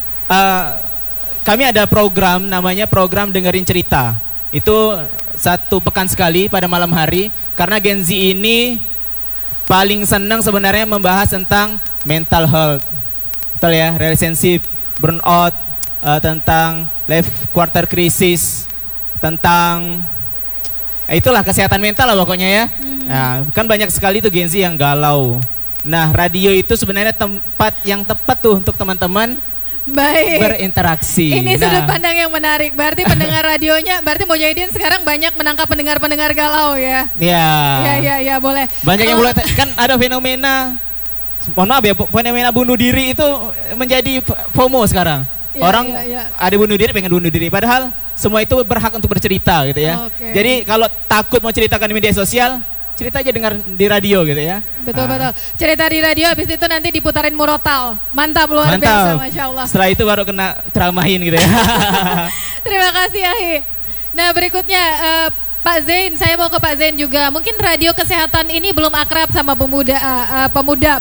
Kami ada program namanya program dengerin cerita. Itu 1 pekan sekali pada malam hari, karena Gen Z ini paling senang sebenarnya membahas tentang mental health. Betul ya, relationship, burnout, tentang life quarter crisis, tentang itulah kesehatan mental lah pokoknya ya. Nah, kan banyak sekali tuh Gen Z yang galau. Nah, radio itu sebenarnya tempat yang tepat tuh untuk teman-teman berinteraksi. Ini sudut pandang yang menarik. Berarti pendengar radionya, berarti Mujahidin sekarang banyak menangkap pendengar-pendengar galau ya. Ya, boleh. Banyak yang mulai, kan ada fenomena, mohon maaf ya, fenomena bunuh diri itu menjadi FOMO sekarang. Orang ada bunuh diri, pengen bunuh diri. Padahal semua itu berhak untuk bercerita gitu ya. Jadi kalau takut mau ceritakan di media sosial, cerita aja dengar di radio gitu ya. Betul. Cerita di radio, habis itu nanti diputarin murotal. Mantap, luar biasa, Masya Allah. Setelah itu baru kena traumain gitu ya. Terima kasih Ahi. Nah, berikutnya Pak Zain, saya mau ke Pak Zain juga. Mungkin radio kesehatan ini belum akrab sama pemuda.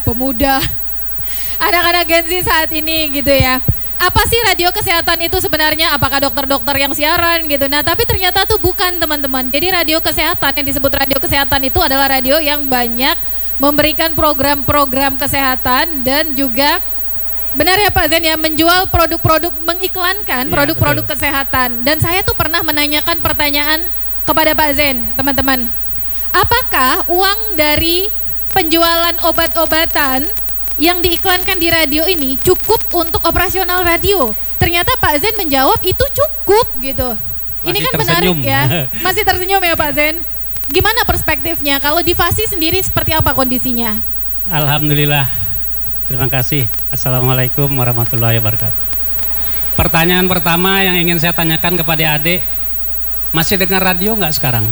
Anak-anak Gen Z saat ini gitu ya. Apa sih radio kesehatan itu sebenarnya? Apakah dokter-dokter yang siaran gitu? Nah, tapi ternyata tuh bukan, teman-teman. Jadi radio kesehatan, yang disebut radio kesehatan itu adalah radio yang banyak memberikan program-program kesehatan dan juga, benar ya Pak Zain ya, menjual produk-produk, mengiklankan produk-produk kesehatan. Dan saya tuh pernah menanyakan pertanyaan kepada Pak Zain, teman-teman. Apakah uang dari penjualan obat-obatan yang diiklankan di radio ini cukup untuk operasional radio? Ternyata Pak Zain menjawab itu cukup gitu. Ini kan menarik ya. Masih tersenyum ya Pak Zain. Gimana perspektifnya? Kalau di Fasi sendiri seperti apa kondisinya? Alhamdulillah. Terima kasih. Assalamualaikum warahmatullahi wabarakatuh. Pertanyaan pertama yang ingin saya tanyakan kepada adik, masih dengar radio nggak sekarang?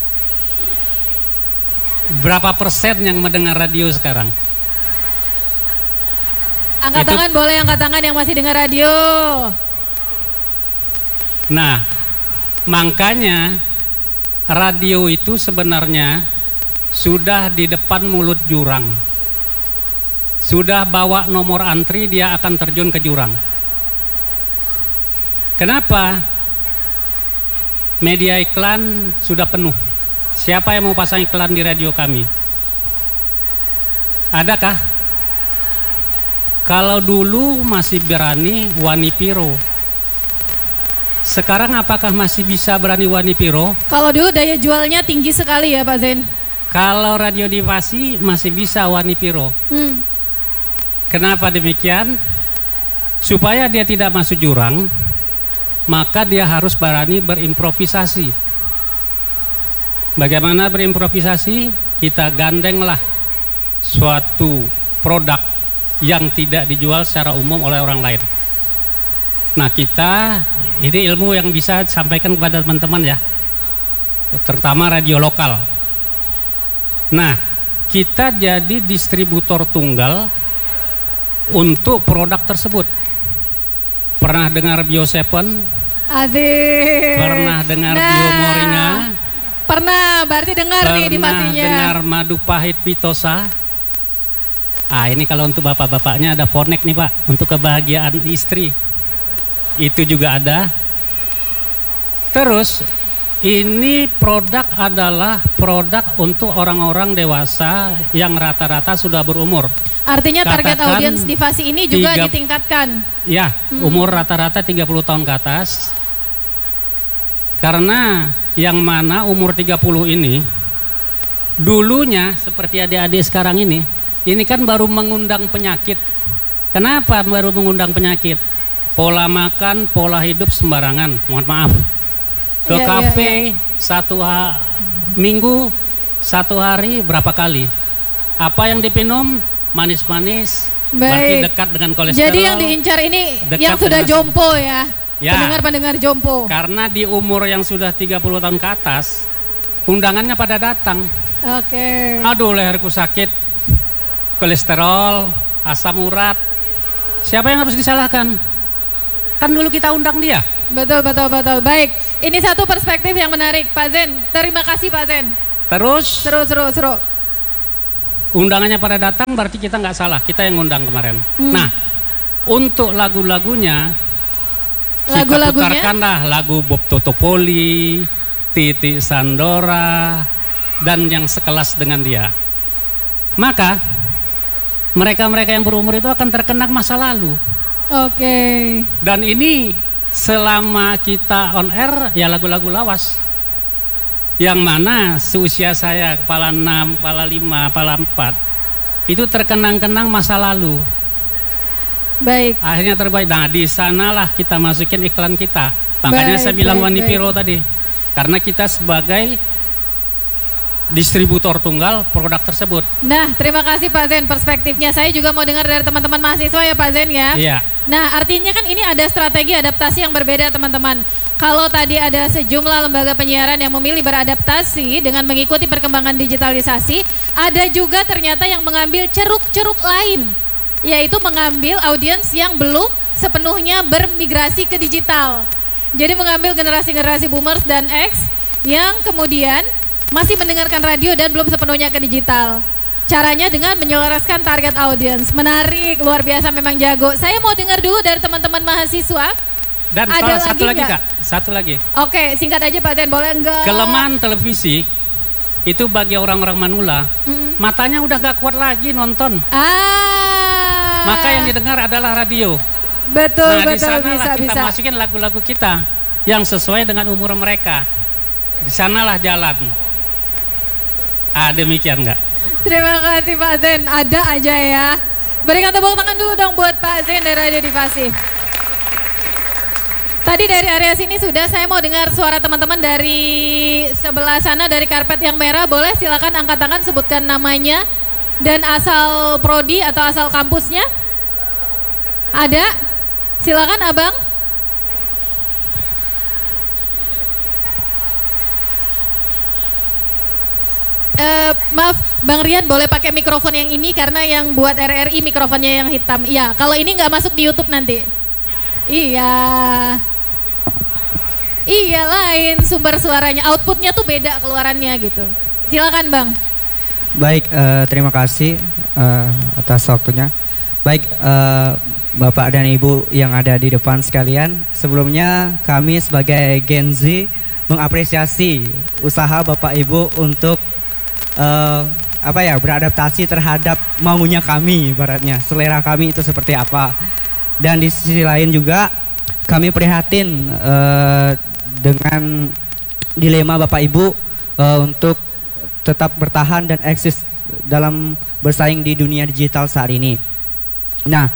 Berapa persen yang mendengar radio sekarang? Angkat tangan, boleh angkat tangan yang masih dengar radio. Nah, makanya radio itu sebenarnya sudah di depan mulut jurang. Sudah bawa nomor antri, dia akan terjun ke jurang. Kenapa? Media iklan sudah penuh. Siapa yang mau pasang iklan di radio kami? Adakah? Kalau dulu masih berani Wanipiro, sekarang apakah masih bisa berani Wanipiro? Kalau dulu daya jualnya tinggi sekali ya Pak Zain. Kalau radio di Fasi masih bisa Wanipiro. Kenapa demikian? Supaya dia tidak masuk jurang, maka dia harus berani berimprovisasi. Bagaimana berimprovisasi? Kita gandenglah suatu produk yang tidak dijual secara umum oleh orang lain. Nah, kita ini ilmu yang bisa sampaikan kepada teman-teman ya, terutama radio lokal. Nah, kita jadi distributor tunggal untuk produk tersebut. Pernah dengar Bio7? Azik. Pernah dengar Bio Moringa? Pernah, berarti dengar nih di Fasinya. Pernah dengar Madu Pahit Vitosa? Ini kalau untuk bapak-bapaknya ada Fonek nih Pak, untuk kebahagiaan istri. Itu juga ada. Terus ini produk adalah produk untuk orang-orang dewasa yang rata-rata sudah berumur. Artinya target audiens di Fasi ini juga ditingkatkan. Ya, umur rata-rata 30 tahun ke atas. Karena yang mana umur 30 ini dulunya seperti adik-adik sekarang ini kan baru mengundang penyakit. Kenapa baru mengundang penyakit? Pola makan, pola hidup sembarangan. Mohon maaf. Ke kafe minggu satu hari berapa kali? Apa yang dipinum? Manis-manis. Berarti dekat dengan kolesterol. Jadi yang diincar ini yang sudah jompo ya. Pendengar-pendengar jompo. Karena di umur yang sudah 30 tahun ke atas, undangannya pada datang. Oke. Aduh, leherku sakit. Kolesterol, asam urat. Siapa yang harus disalahkan? Kan dulu kita undang dia. Betul. Baik, ini satu perspektif yang menarik, Pak Zen. Terima kasih Pak Zen. Terus Seru. undangannya pada datang berarti kita nggak salah, kita yang ngundang kemarin. Nah, untuk lagu-lagunya kita putarkanlah lagu Bob Totopoli, Titi Sandora, dan yang sekelas dengan dia. Maka mereka-mereka yang berumur itu akan terkena masa lalu. Oke. Dan ini selama kita on air ya lagu-lagu lawas. Yang mana seusia saya kepala 6, kepala 5, kepala 4 itu terkenang-kenang masa lalu. Baik. Akhirnya terbaik. Nah, di sanalah kita masukin iklan kita. Makanya saya bilang Wani Piro tadi. Karena kita sebagai distributor tunggal produk tersebut. Nah, terima kasih Pak Zen perspektifnya. Saya juga mau dengar dari teman-teman mahasiswa ya Pak Zen ya. Iya. Nah, artinya kan ini ada strategi adaptasi yang berbeda teman-teman. Kalau tadi ada sejumlah lembaga penyiaran yang memilih beradaptasi dengan mengikuti perkembangan digitalisasi, ada juga ternyata yang mengambil ceruk-ceruk lain, yaitu mengambil audiens yang belum sepenuhnya bermigrasi ke digital. Jadi mengambil generasi-generasi boomers dan X yang kemudian masih mendengarkan radio dan belum sepenuhnya ke digital. Caranya dengan menyelaraskan target audiens. Menarik, luar biasa, memang jago. Saya mau dengar dulu dari teman-teman mahasiswa. Dan ada satu lagi nggak? Kak, satu lagi. Oke, singkat aja Pak Zen, boleh enggak? Kelemahan televisi itu bagi orang-orang manula, matanya udah gak kuat lagi nonton. Maka yang didengar adalah radio. Betul, Nah, di betul, sanalah kita bisa. masukin lagu-lagu kita yang sesuai dengan umur mereka. Di sanalah jalan. Demikian enggak? Terima kasih Pak Zen, ada aja ya. Berikan tepuk tangan dulu dong buat Pak Zen dari Radio Divasi. Tadi dari area sini sudah, saya mau dengar suara teman-teman dari sebelah sana, dari karpet yang merah. Boleh silakan angkat tangan, sebutkan namanya dan asal prodi atau asal kampusnya. Ada? Silakan Abang. Maaf, Bang Rian boleh pakai mikrofon yang ini karena yang buat RRI mikrofonnya yang hitam. Iya, kalau ini nggak masuk di YouTube nanti. Iya, lain sumber suaranya, outputnya tuh beda keluarannya gitu. Silakan Bang. Baik, terima kasih atas waktunya. Baik, Bapak dan Ibu yang ada di depan sekalian, sebelumnya kami sebagai Gen Z mengapresiasi usaha Bapak Ibu untuk beradaptasi terhadap maunya kami, ibaratnya selera kami itu seperti apa. Dan di sisi lain juga kami prihatin dengan dilema Bapak Ibu untuk tetap bertahan dan eksis dalam bersaing di dunia digital saat ini. Nah,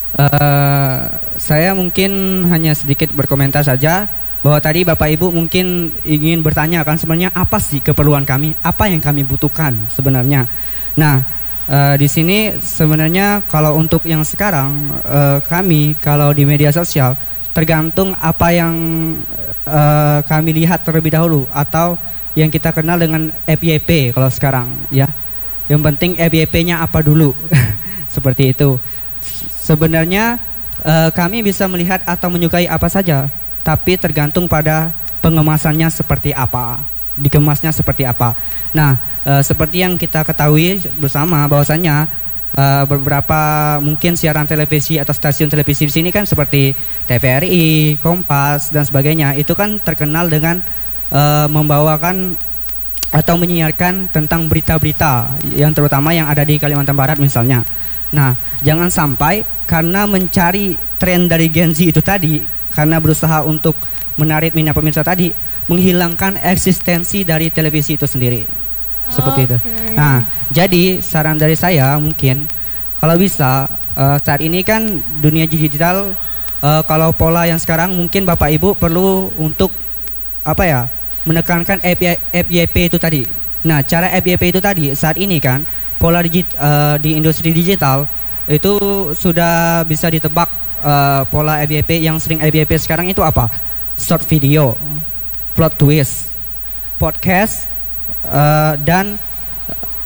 saya mungkin hanya sedikit berkomentar saja bahwa tadi Bapak Ibu mungkin ingin bertanya kan sebenarnya apa sih keperluan kami, apa yang kami butuhkan sebenarnya. Nah, di sini sebenarnya kalau untuk yang sekarang kami kalau di media sosial tergantung apa yang kami lihat terlebih dahulu atau yang kita kenal dengan FYP kalau sekarang ya. Yang penting FYP-nya apa dulu. Seperti itu. Sebenarnya kami bisa melihat atau menyukai apa saja, tapi tergantung pada pengemasannya seperti apa, dikemasnya seperti apa. Nah, seperti yang kita ketahui bersama bahwasanya beberapa mungkin siaran televisi atau stasiun televisi di sini kan seperti TVRI, Kompas dan sebagainya itu kan terkenal dengan membawakan atau menyiarkan tentang berita-berita yang terutama yang ada di Kalimantan Barat misalnya. Nah, jangan sampai karena mencari tren dari Gen Z itu tadi, karena berusaha untuk menarik minat pemirsa tadi, menghilangkan eksistensi dari televisi itu sendiri. Seperti itu. Nah, jadi saran dari saya mungkin kalau bisa saat ini kan dunia digital, kalau pola yang sekarang mungkin Bapak Ibu perlu untuk menekankan FYP itu tadi. Nah, cara FYP itu tadi saat ini kan pola di industri digital itu sudah bisa ditebak. Pola FYP yang sering FYP sekarang itu apa? Short video, plot twist, podcast, dan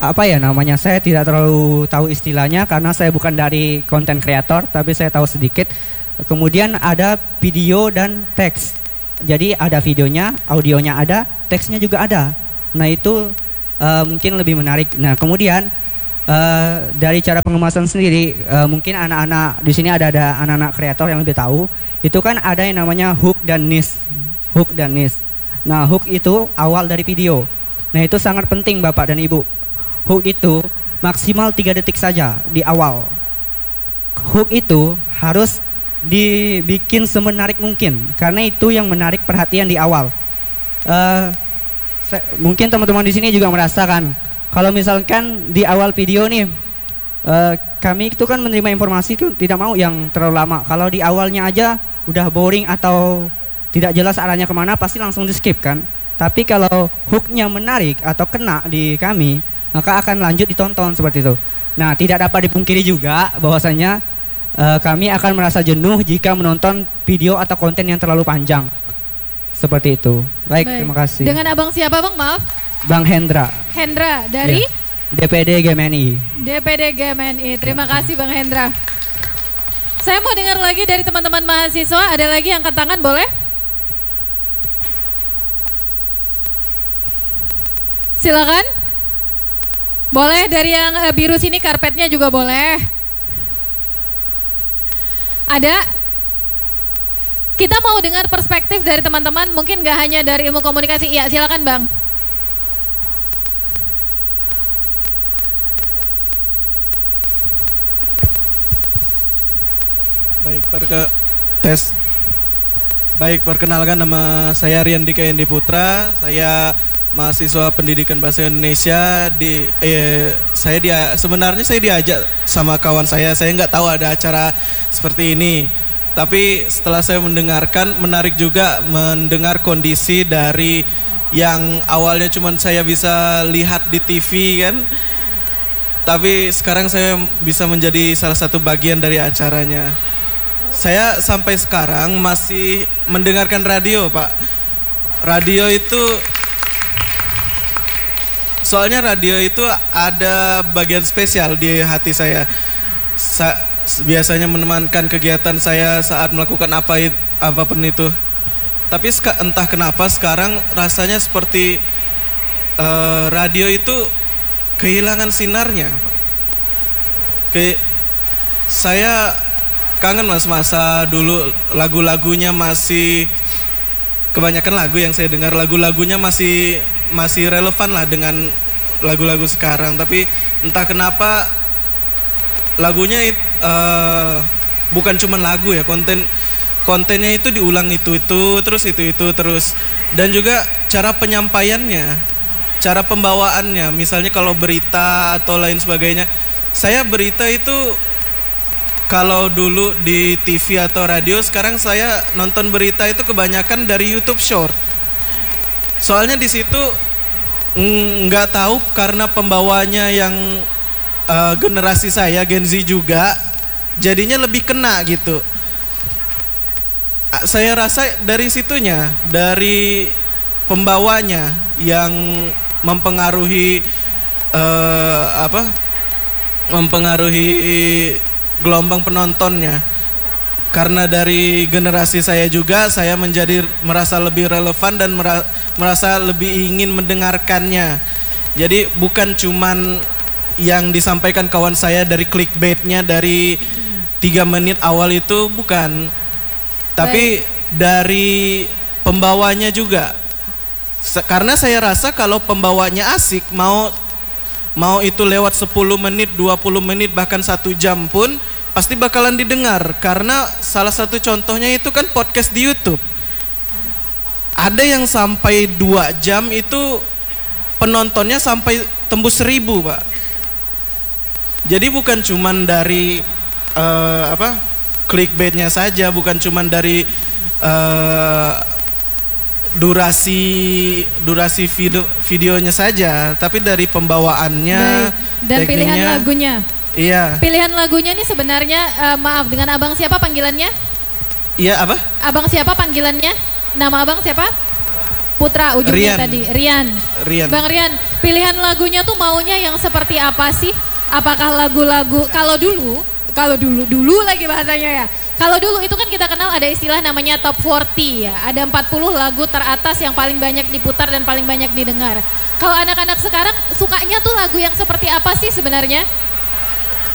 apa ya namanya, saya tidak terlalu tahu istilahnya karena saya bukan dari konten kreator, tapi saya tahu sedikit. Kemudian ada video dan teks. Jadi ada videonya, audionya ada, teksnya juga ada. Nah itu mungkin lebih menarik. Nah kemudian dari cara pengemasan sendiri, mungkin anak-anak di sini ada anak-anak kreator yang lebih tahu. Itu kan ada yang namanya hook dan niche. Hook dan niche. Nah hook itu awal dari video. Nah itu sangat penting Bapak dan Ibu. Hook itu maksimal 3 detik saja di awal. Hook itu harus dibikin semenarik mungkin karena itu yang menarik perhatian di awal. Mungkin teman-teman di sini juga merasakan kalau misalkan di awal video nih kami itu kan menerima informasi itu tidak mau yang terlalu lama. Kalau di awalnya aja udah boring atau tidak jelas arahnya kemana, pasti langsung di skip kan. Tapi kalau hooknya menarik atau kena di kami, maka akan lanjut ditonton seperti itu. Nah tidak dapat dipungkiri juga bahwasanya kami akan merasa jenuh jika menonton video atau konten yang terlalu panjang. Seperti itu. Baik. Terima kasih. Dengan abang siapa bang, maaf? Bang Hendra. Hendra dari? Ya. DPD GMNI. DPD GMNI. Terima kasih Bang Hendra. Saya mau dengar lagi dari teman-teman mahasiswa. Ada lagi yang angkat tangan, boleh? Silakan. Boleh dari yang biru sini, karpetnya juga boleh. Ada? Kita mau dengar perspektif dari teman-teman, mungkin gak hanya dari ilmu komunikasi. Iya, silakan Bang. Baik, perkenalkan nama saya Rian Dika Yendi Putra. Saya mahasiswa pendidikan bahasa Indonesia sebenarnya saya diajak sama kawan saya nggak tahu ada acara seperti ini, tapi setelah saya mendengarkan, menarik juga mendengar kondisi dari yang awalnya cuma saya bisa lihat di TV kan, tapi sekarang saya bisa menjadi salah satu bagian dari acaranya. Saya sampai sekarang masih mendengarkan radio Pak. Radio itu soalnya radio itu ada bagian spesial di hati saya. Biasanya menemankan kegiatan saya saat melakukan apapun itu. Tapi entah kenapa sekarang rasanya seperti radio itu kehilangan sinarnya. Saya kangen masa dulu lagu-lagunya masih, kebanyakan lagu yang saya dengar lagu-lagunya masih relevan lah dengan lagu-lagu sekarang. Tapi entah kenapa lagunya bukan cuma lagu ya, kontennya itu diulang itu terus, dan juga cara penyampaiannya, cara pembawaannya. Misalnya kalau berita atau lain sebagainya, saya berita itu kalau dulu di TV atau radio, sekarang saya nonton berita itu kebanyakan dari YouTube Short. Soalnya di situ nggak tahu karena pembawanya yang generasi saya Gen Z juga, jadinya lebih kena gitu. Saya rasa dari situnya, dari pembawanya yang mempengaruhi gelombang penontonnya. Karena dari generasi saya juga, saya merasa lebih relevan dan merasa lebih ingin mendengarkannya. Jadi bukan cuman yang disampaikan kawan saya dari clickbaitnya dari 3 menit awal itu, bukan. Tapi dari pembawanya juga. Karena saya rasa kalau pembawanya asik, mau itu lewat 10 menit, 20 menit, bahkan 1 jam pun pasti bakalan didengar. Karena salah satu contohnya itu kan podcast di YouTube. Ada yang sampai 2 jam itu penontonnya sampai tembus 1000 Pak. Jadi bukan cuman dari clickbaitnya saja, bukan cuman dari durasi videonya saja, tapi dari pembawaannya. Baik. Dan pilihan lagunya. Iya. Pilihan lagunya nih sebenarnya maaf, dengan abang siapa panggilannya? Iya apa? Abang siapa panggilannya? Nama abang siapa? Putra ujungnya Rian. tadi. Rian. Bang Rian, pilihan lagunya tuh maunya yang seperti apa sih? Apakah lagu-lagu kalau dulu lagi bahasanya ya. Kalau dulu itu kan kita kenal ada istilah namanya top 40 ya. Ada 40 lagu teratas yang paling banyak diputar dan paling banyak didengar. Kalau anak-anak sekarang sukanya tuh lagu yang seperti apa sih sebenarnya?